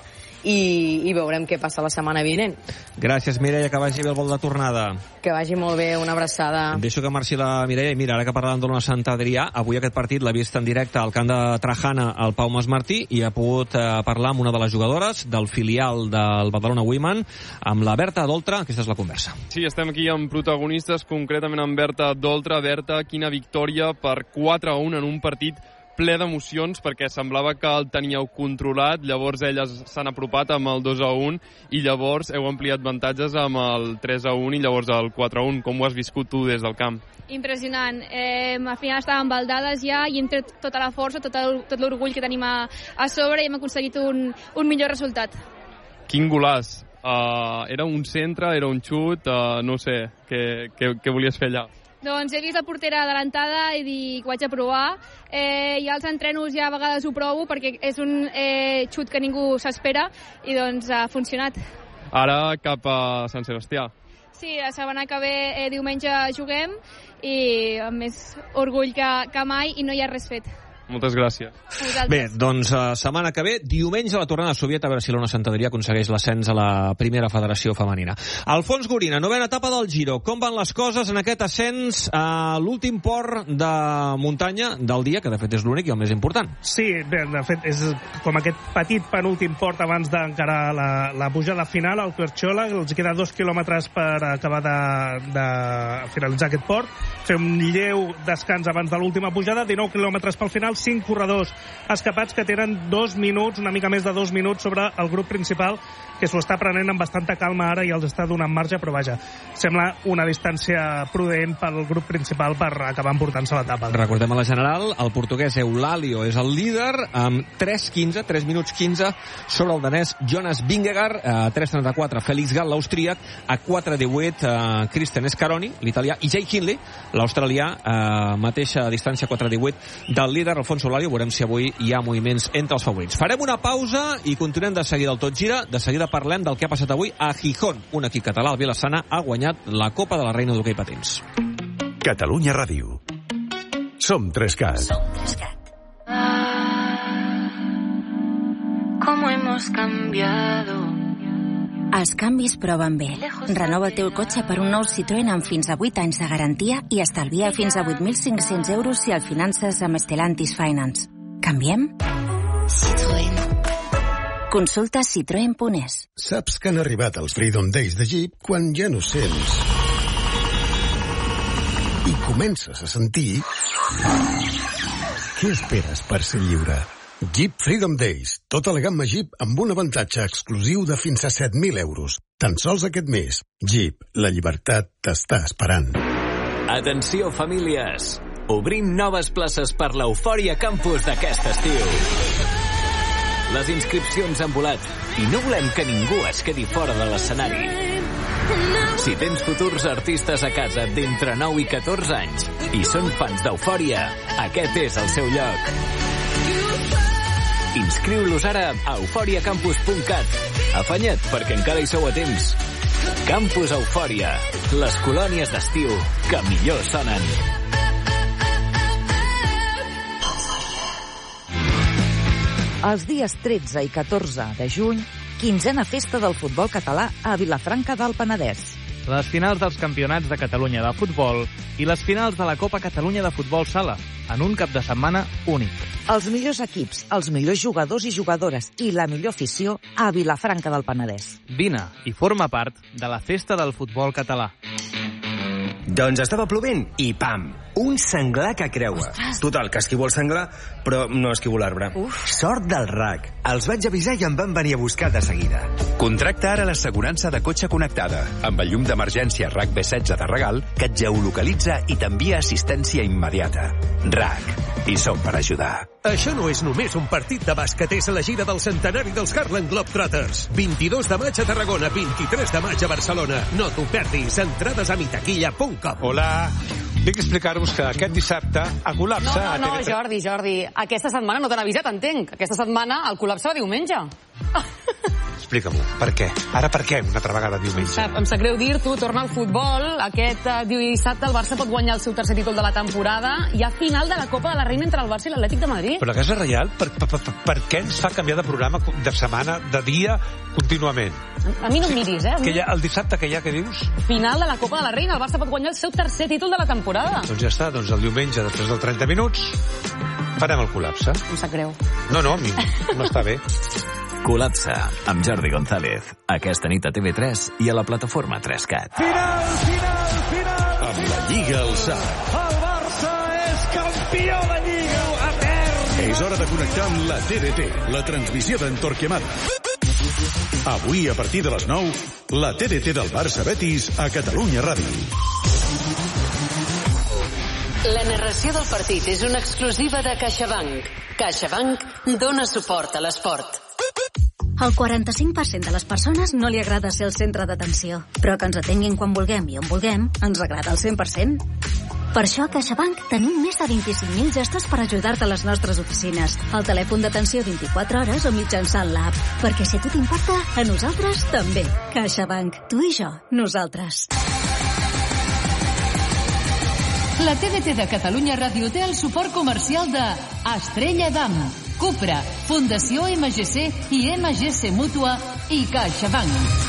i, i veurem què passa la setmana vinent. Gràcies, Mireia, que vagi bé el vol de tornada. Que vagi molt bé, una abraçada. Em deixo que marxi la Mireia. I mira, ara que parlàvem d'Ona Sant Adrià, avui aquest partit l'ha vist en directe al camp de Trajana el Pau Masmartí, i ha pogut eh, parlar amb una de les jugadores del filial del Badalona Women, amb la Berta Doltra. Aquesta és la conversa. Sí, estem aquí amb protagonistes, concretament amb Berta Doltra. Berta, quina victòria per quatre a un en un partit ple d'emocions, perquè semblava que el teníeu controlat, llavors elles s'han apropat amb el dos a un i llavors heu ampliat avantatges amb el tres a un i llavors el quatre a un. Com ho has viscut tu des del camp? Impressionant. Eh, al final estàvem baldades ja i hem tret tota la força, tot, el, tot l'orgull que tenim a, a sobre, i hem aconseguit un, un millor resultat. Quin golaç! Uh, era un centre, era un xut, uh, no sé, què, què, què volies fer allà? Doncs he vist la portera adelantada i dic, ho haig de provar. Eh, I als entrenos ja a vegades ho provo perquè és un eh, xut que ningú s'espera, i doncs ha funcionat. Ara cap a Sant Sebastià. Sí, la setmana que ve eh, diumenge juguem, i amb més orgull que, que mai, i no hi ha res fet. Moltes gràcies. Bé, doncs uh, setmana que ve, diumenge, la tornada sovieta, a veure si l'Ona Sant Adrià aconsegueix l'ascens a la primera federació femenina. Alfons Gorina, novena etapa del Giro. Com van les coses en aquest ascens a l'últim port de muntanya del dia, que de fet és l'únic i el més important? Sí, bé, de fet és com aquest petit penúltim port abans d'encarar la, la pujada final, al Querchola. Els queda dos quilòmetres per acabar de, de finalitzar aquest port. Fer un lleu descans abans de l'última pujada, dinou quilòmetres pel final, cinc corredors escapats que tenen dos minuts, una mica més de dos minuts sobre el grup principal, que s'ho està prenent amb bastanta calma ara i els està donant marge, però vaja, sembla una distància prudent pel grup principal per acabar emportant-se l'etapa. Recordem a la general, el portuguès Eulalio és el líder amb tres quinze, tres minuts quinze sobre el danès Jonas Vingegaard, a tres trenta-quatre Félix Gall, l'austríac, a quatre divuit eh, Christian Scaroni, l'italià, i Jake Hindley, l'australià, eh, mateixa distància, quatre divuit del líder Alfonso Eulalio. Veurem si avui hi ha moviments entre els favorits. Farem una pausa i continuem de seguida el Tot Gira. De seguida parlem del que ha passat avui a Gijón. Un equip català, el Vilassana, ha guanyat la Copa de la Reina d'Hoquei Patins. Catalunya Ràdio. Som tres-cat. Som tres-cat. ¿Cómo hemos cambiado? Els canvis proven bé. Renova el teu cotxe per un nou Citroën amb fins a vuit anys de garantia i estalvia fins a vuit mil cinc-cents euros si el finances amb Stellantis Finance. Canviem? Citroën. Consulta citroen punt es. Saps que han arribat els Freedom Days de Jeep quan ja no sents i comences a sentir... Què esperes per ser lliure? Jeep Freedom Days. Tota la gamma Jeep amb un avantatge exclusiu de fins a set mil euros. Tan sols aquest mes. Jeep, la llibertat t'està esperant. Atenció, famílies! Obrim noves places per l'Eufòria Campus d'aquest estiu. Les inscripcions han volat i no volem que ningú es quedi fora de l'escenari. Si tens futurs artistes a casa d'entre nou i catorze anys i són fans d'Eufòria, aquest és el seu lloc. Inscriu-los ara a eufòria campus punt cat. Afanya't, perquè encara hi sou a temps. Campus Eufòria, les colònies d'estiu que millor sonen. Els dies tretze i catorze de juny, quinzena festa del futbol català a Vilafranca del Penedès. Les finals dels campionats de Catalunya de futbol i les finals de la Copa Catalunya de futbol sala, en un cap de setmana únic. Els millors equips, els millors jugadors i jugadores i la millor afició a Vilafranca del Penedès. Vine i forma part de la festa del futbol català. Doncs estava plovent i pam, un senglar que creua. Total, que esquivo el senglar, però no esquivo l'arbre. Sort del R A C. Els vaig avisar i em van venir a buscar de seguida. Contracta ara l'assegurança de cotxe connectada, amb el llum d'emergència R A C B setze de regal, que et geolocalitza i t'envia assistència immediata. R A C. Hi som per ajudar. Això no és només un partit de bàsquet, és la gira del centenari dels Harlem Globetrotters. vint-i-dos de maig a Tarragona, vint-i-tres de maig a Barcelona. No t'ho perdis, entrades a mitaquilla punt com. Hola, vinc a explicar-vos que aquest dissabte a col·lapse... No, no, no, a T V tres... Jordi, Jordi, aquesta setmana no t'han avisat, entenc. Aquesta setmana el col·lapse va diumenge. Explica-m'ho, per què? Ara per què una altra vegada diumenge? Sap, em sap greu dir-t'ho, torna al futbol. Aquest uh, dissabte el Barça pot guanyar el seu tercer títol de la temporada. Hi ha final de la Copa de la Reina entre el Barça i l'Atlètic de Madrid. Però la Casa Reial, per, per, per, per què ens fa canviar de programa de setmana, de dia, contínuament? A, a mi no em miris, eh? Que hi ha, el dissabte que hi ha, què dius? Final de la Copa de la Reina, el Barça pot guanyar el seu tercer títol de la temporada. Doncs ja està, doncs el diumenge, després dels trenta minuts, farem el col·lapse. Em sap greu. No, no, a mi m'està bé. Col·lapse, amb Jordi González. Aquesta nit a T V tres i a la plataforma tres cat. Final, final, final! Amb la Lliga al sac. El Barça és campió de Lliga etern! És hora de connectar amb la T D T, la transmissió d'en Torquemada. Avui, a partir de les nou, la T D T del Barça Betis a Catalunya Ràdio. La narració del partit és una exclusiva de CaixaBank. CaixaBank dona suport a l'esport. Al quaranta-cinc per cent de les persones no li agrada ser el centre d'atenció, però que ens atenguin quan vulguem i on vulguem ens agrada al cent per cent. Per això a CaixaBank tenim més de vint-i-cinc mil gestos per ajudar-te a les nostres oficines, al telèfon d'atenció vint-i-quatre hores o mitjançant l'app. Perquè si a tu t'importa, a nosaltres també. CaixaBank, tu i jo, nosaltres. La T V T de Catalunya Ràdio té el suport comercial de Estrella Damm, Cupra, Fundació M G C i M G C Mútua i CaixaBank.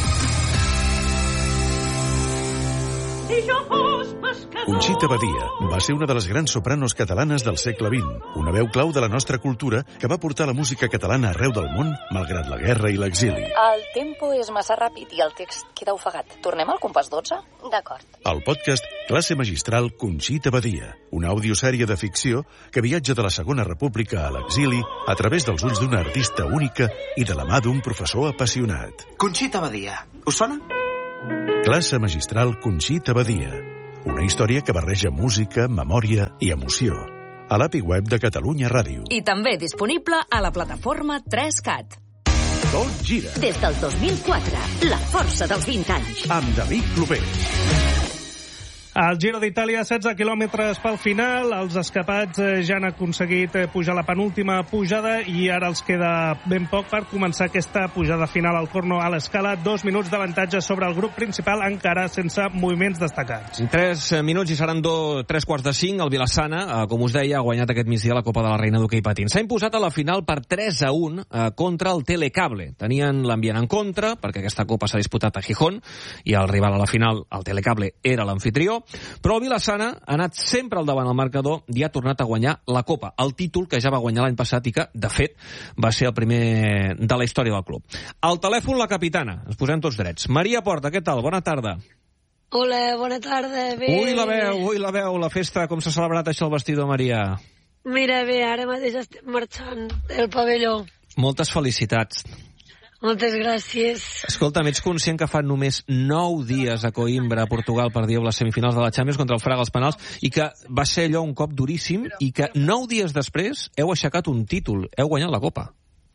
Conxita Badia va ser una de les grans sopranos catalanes del segle vint, una veu clau de la nostra cultura que va portar la música catalana arreu del món, malgrat la guerra i l'exili. El tempo és massa ràpid i el text queda ofegat. Tornem al compàs dotze? D'acord. El podcast Classe Magistral Conxita Badia, una audiosèrie de ficció que viatja de la Segona República a l'exili a través dels ulls d'una artista única i de la mà d'un professor apassionat. Conxita Badia, us sona? Classe Magistral Conxita Badia, una història que barreja música, memòria i emoció. A l'A P I web de Catalunya Ràdio. I també disponible a la plataforma tres cat. Tot gira. Des del dos mil quatre, la força dels vint anys. Amb David Clover. El Giro d'Itàlia, setze quilòmetres pel final. Els escapats ja han aconseguit pujar la penúltima pujada i ara els queda ben poc per començar aquesta pujada final al Corno a l'Escala. Dos minuts d'avantatge sobre el grup principal, encara sense moviments destacats. Tres minuts i seran do, tres quarts de cinc. El Vilassana, com us deia, ha guanyat aquest migdia la Copa de la Reina d'Hoquei Patins. S'ha imposat a la final per tres a un contra el Telecable. Tenien l'ambient en contra, perquè aquesta Copa s'ha disputat a Gijón, i el rival a la final, el Telecable, era l'anfitrió. però el Vila-sana ha anat sempre al davant del marcador i ha tornat a guanyar la Copa, el títol que ja va guanyar l'any passat i que, de fet, va ser el primer de la història del club. Al telèfon la capitana, ens posem tots drets. Maria Porta, què tal? Bona tarda. Hola, bona tarda. Bé. Ui, la veu, ui, la veu, la festa, com s'ha celebrat això al vestidor, Maria? Mira, bé, ara mateix estem marxant del pavelló. Moltes felicitats. Moltes gràcies. Escolta, ets conscient que fa només nou dies a Coimbra, a Portugal, perdieu les semifinals de la Champions contra el Fraga als penals i que va ser allò un cop duríssim i que nou dies després heu aixecat un títol, heu guanyat la Copa.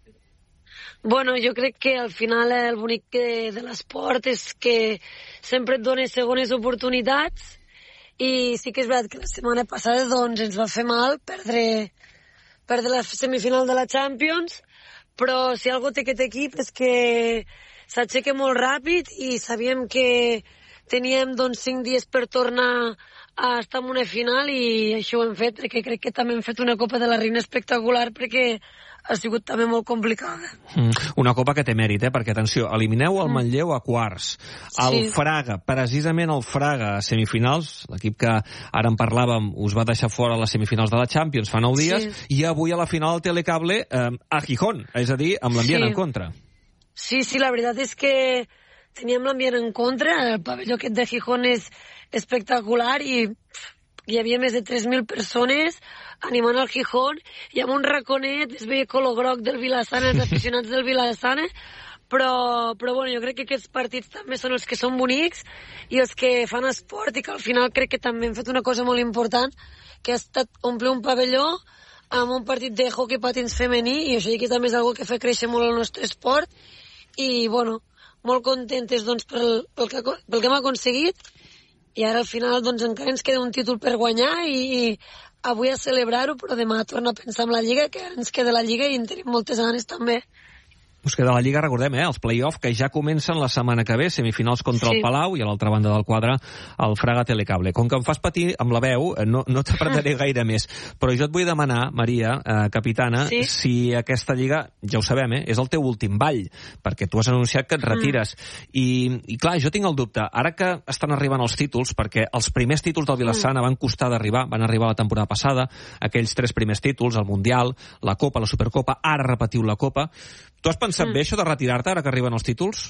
Bueno, jo crec que al final el bonic de l'esport és que sempre et dona segones oportunitats i sí que és veritat que la setmana passada doncs, ens va fer mal perdre, perdre la semifinal de la Champions, però si algo té aquest equip és que s'aixeca molt ràpid i sabíem que teníem doncs, cinc dies per tornar a estar en una final i això ho hem fet, perquè crec que també hem fet una Copa de la Reina espectacular perquè ha sigut també molt complicada. Mm, una Copa que té mèrit, eh? Perquè, atenció, elimineu el Manlleu a quarts. El Sí. Fraga, precisament el Fraga a semifinals, l'equip que ara en parlàvem us va deixar fora a les semifinals de la Champions fa nou dies, Sí. i avui a la final del Telecable eh, a Gijón, és a dir, amb l'ambient Sí. en contra. Sí, sí, la veritat és que teníem l'ambient en contra, el pavelló aquest de Gijón és espectacular i pff, hi havia més de tres mil persones animant el Gijón i amb un raconet es veia color groc del Vila-sana, els aficionats del Vila-sana, però, però bueno, jo crec que aquests partits també són els que són bonics i els que fan esport i que al final crec que també hem fet una cosa molt important, que ha estat omplir un pavelló amb un partit de hockey patins femení i això que també és una cosa que fa créixer molt el nostre esport i bueno, molt contentes doncs, pel, pel, que, pel que hem aconseguit i ara al final doncs, encara ens queda un títol per guanyar i, i avui a celebrar-ho, però demà torna a pensar en la Lliga, que ara ens queda la Lliga i en tenim moltes ganes també. Us queda la Lliga, recordem, eh? Els play-off que ja comencen la setmana que ve, semifinals contra Sí. el Palau i a l'altra banda del quadre el Fraga Telecable. Com que em fas patir amb la veu, no, no t'apretaré gaire més, però jo et vull demanar, Maria, eh, capitana, Sí. si aquesta Lliga, ja ho sabem, eh? És el teu últim ball, perquè tu has anunciat que et retires. Mm. I, I clar, jo tinc el dubte, ara que estan arribant els títols, perquè els primers títols del Vila-sana mm. van costar d'arribar, van arribar la temporada passada, aquells tres primers títols, el Mundial, la Copa, la Supercopa, ara repetiu la Copa. Tu has pensat mm. bé això de retirar-te ara que arriben els títols?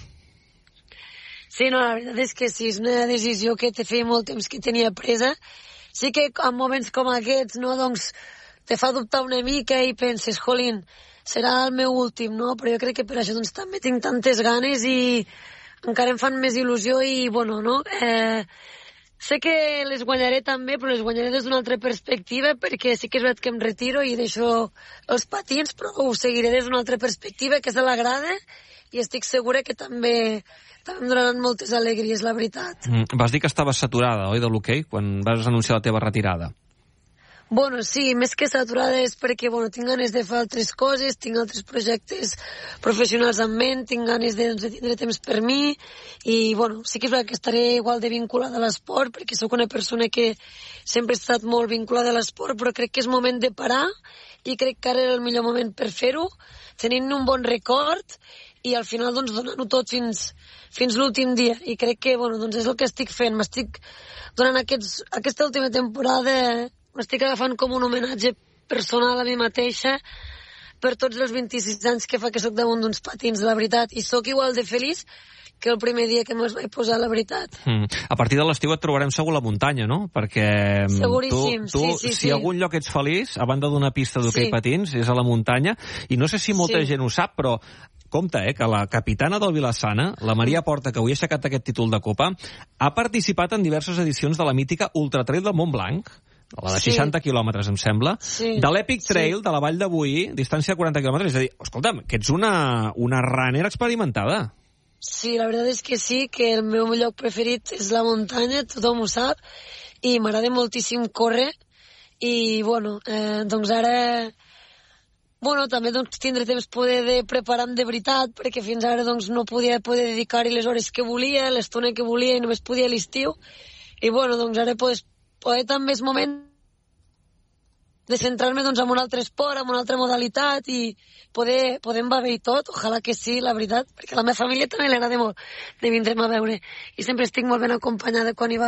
Sí, no, la veritat és que sí, és una decisió que te feia molt temps que tenia presa. Sí que en moments com aquests, no, doncs, te fa dubtar una mica i penses, jolín, serà el meu últim, no? Però jo crec que per això doncs, també tinc tantes ganes i encara em fan més il·lusió i, bueno, no? Eh, sé que les guanyaré també, però les guanyaré des d'una altra perspectiva, perquè sí que és veritat que em retiro i deixo els patins, però ho seguiré des d'una altra perspectiva, que és a la grada, i estic segura que també, també em donaran moltes alegries, la veritat. Mm, vas dir que estaves saturada, oi, de l'hoquei, quan vas anunciar la teva retirada? Bueno, sí, més que saturada és perquè bueno, tinc ganes de fer altres coses, tinc altres projectes professionals en ment, tinc ganes de, doncs, de tindre temps per mi i bueno, sí que és veritat que estaré igual de vinculada a l'esport perquè sóc una persona que sempre he estat molt vinculada a l'esport, però crec que és moment de parar i crec que ara era el millor moment per fer-ho, tenint un bon record i al final doncs, donant-ho tot fins, fins l'últim dia i crec que bueno, doncs, és el que estic fent, m'estic donant aquests, aquesta última temporada m'estic agafant com un homenatge personal a mi mateixa per tots els vint-i-sis anys que fa que sóc damunt d'uns patins, la veritat. I sóc igual de feliç que el primer dia que me'ls vaig posar, la veritat. Mm. A partir de l'estiu et trobarem segur a la muntanya, no? Perquè Seguríssim, tu, tu sí, sí, si sí. a algun lloc ets feliç, a banda d'una pista d'hoquei Sí. patins, és a la muntanya. I no sé si molta Sí. gent ho sap, però compte, eh, que la capitana del Vila-sana, la Maria Porta, que avui ha aixecat aquest títol de Copa, ha participat en diverses edicions de la mítica Ultra Trail del Montblanc, la de Sí. seixanta quilòmetres, em sembla, Sí. de l'Epic Sí. Trail de la Vall de Boí, distància de quaranta quilòmetres. És a dir, escolta'm, que ets una, una runner experimentada. Sí, la veritat és que sí, que el meu lloc preferit és la muntanya, tothom ho sap, i m'agrada moltíssim córrer, i bueno, eh, doncs ara... Bueno, també doncs, tindré temps poder de preparar-me de veritat, perquè fins ara doncs, no podia poder dedicar-hi les hores que volia, l'estona que volia, i només podia a l'estiu. I bueno, doncs ara pues, poder també és moment de centrar-me doncs, en un altre esport, en una altra modalitat, i poder, poder em va bé i tot, ojalà que sí, la veritat, perquè a la meva família també li agrada molt de vindre'm a veure, i sempre estic molt ben acompanyada quan hi vaig.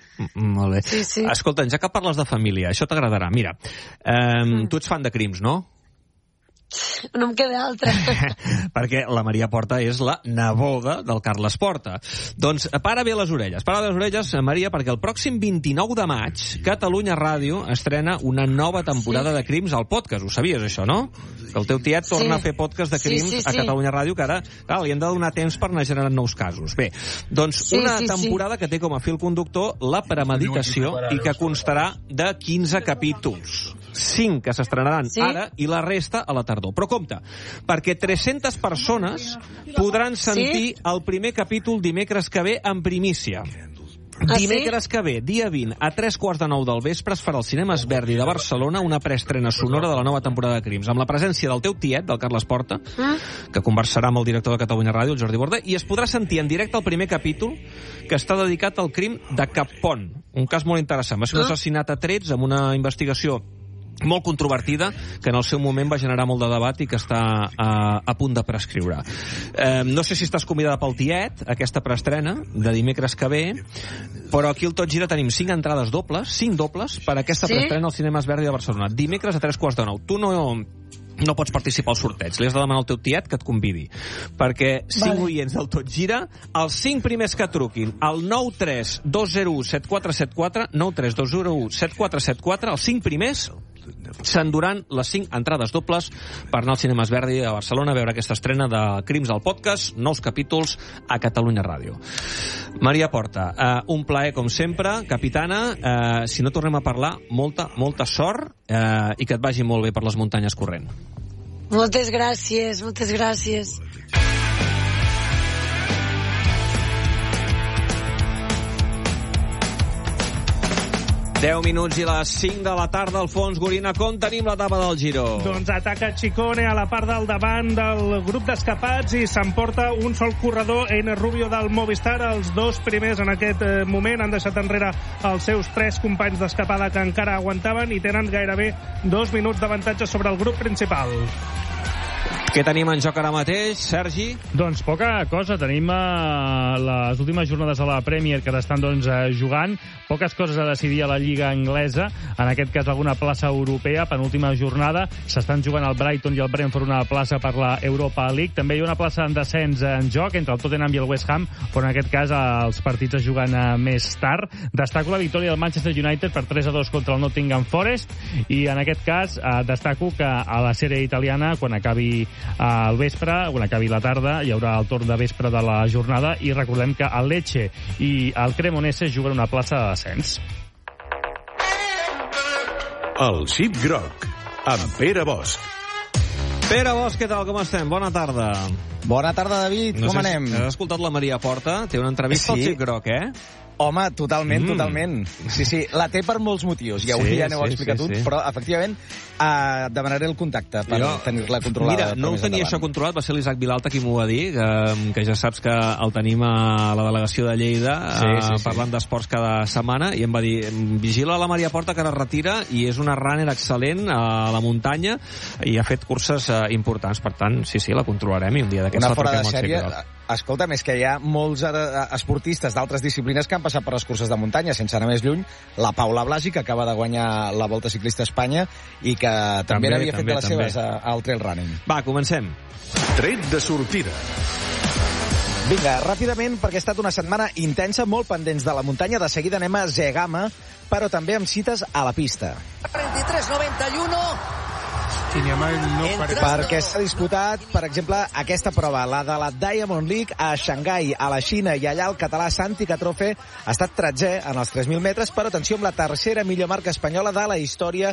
Mm, molt bé. Sí, sí. Escolta, ja que parles de família, això t'agradarà. Mira, eh, mm. tu ets fan de Crims, no? No em queda altra. Perquè la Maria Porta és la neboda del Carles Porta. Doncs para bé les orelles. Para bé les orelles, Maria, perquè el pròxim vint-i-nou de maig Catalunya Ràdio estrena una nova temporada sí. de Crims al podcast. Ho sabies, això, no? Que el teu tiet torna sí. a fer podcast de Crims sí, sí, sí. a Catalunya Ràdio, que ara clar, li hem de donar temps per anar generant nous casos. Bé, doncs sí, una sí, temporada sí. que té com a fil conductor la premeditació i que constarà de quinze capítols. cinc que s'estrenaran sí? ara i la resta a la tardor. Però compte, perquè tres-centes persones podran sentir sí? el primer capítol dimecres que ve en primícia. Ah, dimecres sí? que ve, dia vint, a tres quarts de nou del vespre, es farà al Cinemes Verdi de Barcelona una preestrena sonora de la nova temporada de Crims, amb la presència del teu tiet, del Carles Porta, mm. que conversarà amb el director de Catalunya Ràdio, el Jordi Borda, i es podrà sentir en directe el primer capítol, que està dedicat al crim de Cappont. Un cas molt interessant. Va ser un assassinat a trets amb una investigació molt controvertida, que en el seu moment va generar molt de debat i que està a, a punt de prescriure. Eh, no sé si estàs convidada pel tiet, aquesta preestrena, de dimecres que ve, però aquí al Tot Gira tenim cinc entrades dobles, cinc dobles, per aquesta sí? preestrena al Cinemes Verdi de Barcelona. Dimecres a tres quarts de nou. Tu no... no pots participar al sorteig. Li has de demanar al teu tiet que et convidi. Perquè cinc vale. oients del Tot Gira, els cinc primers que truquin al nou tres dos zero u set quatre set quatre, nou tres dos zero u set quatre set quatre, els cinc primers s'enduran les cinc entrades dobles per anar al Cinemes Verdi a Barcelona a veure aquesta estrena de Crims al podcast, nous capítols a Catalunya Ràdio. Maria Porta, eh, un plaer com sempre, capitana. Eh, si no tornem a parlar, molta, molta sort eh, i que et vagi molt bé per les muntanyes corrent. Moltes gràcies, moltes gràcies. deu minuts i les cinc de la tarda, Alfons Gorina. Com tenim l'etapa del Giro? Doncs ataca Ciccone a la part del davant del grup d'escapats i s'emporta un sol corredor, Einer Rubio del Movistar. Els dos primers en aquest moment han deixat enrere els seus tres companys d'escapada que encara aguantaven i tenen gairebé dos minuts d'avantatge sobre el grup principal. Què tenim en joc ara mateix, Sergi? Doncs poca cosa. Tenim uh, les últimes jornades a la Premier que estan doncs, uh, jugant. Poques coses a decidir a la Lliga Anglesa. En aquest cas, alguna plaça europea. Penúltima jornada. S'estan jugant el Brighton i el Brentford una plaça per la Europa League. També hi ha una plaça en descens en joc entre el Tottenham i el West Ham, però en aquest cas uh, els partits es juguen uh, més tard. Destaco la victòria del Manchester United per tres a dos contra el Nottingham Forest i en aquest cas uh, destaco que a la sèrie italiana, quan acabi al vespre, quan acabi la tarda, hi haurà el torn de vespre de la jornada i recordem que el Lecce i el Cremonese juguen una plaça de descens. El Xip Groc, amb Pere Bosch. Pere Bosch, què tal? Com estem? Bona tarda. Bona tarda, David. No Com sé, anem? Has escoltat la Maria Porta? Té una entrevista sí. al Xip Groc, eh? Home, totalment, mm. totalment. Sí, sí, la té per molts motius, ja, avui sí, ja n'heu sí, explicat sí, un, sí. però efectivament uh, demanaré el contacte per jo, tenir-la controlada. Mira, no ho tenia endavant. Això controlat, va ser l'Isaac Vilalta qui m'ho va dir, que, que ja saps que el tenim a la delegació de Lleida sí, sí, uh, parlant sí. d'esports cada setmana, i em va dir, vigila la Maria Porta que ara retira i és una runner excel·lent a la muntanya i ha fet curses uh, importants, per tant, sí, sí, la controlarem i un dia d'aquests la truquem al Xip Groc. Escolta'm, és que hi ha molts esportistes d'altres disciplines que han passat per les curses de muntanya, sense anar més lluny. La Paula Blasi, que acaba de guanyar la Volta Ciclista a Espanya i que també, també n'havia fet de les també. seves al trail running. Va, comencem. Tret de sortida. Vinga, ràpidament, perquè ha estat una setmana intensa, molt pendents de la muntanya. De seguida anem a Zegama, però també amb cites a la pista. trenta-tres noventa i u No perquè s'ha disputat, per exemple, aquesta prova, la de la Diamond League a Xangai, a la Xina, i allà el català Santi Catrofe ha estat tretzè en els tres mil metres, però atenció amb la tercera millor marca espanyola de la història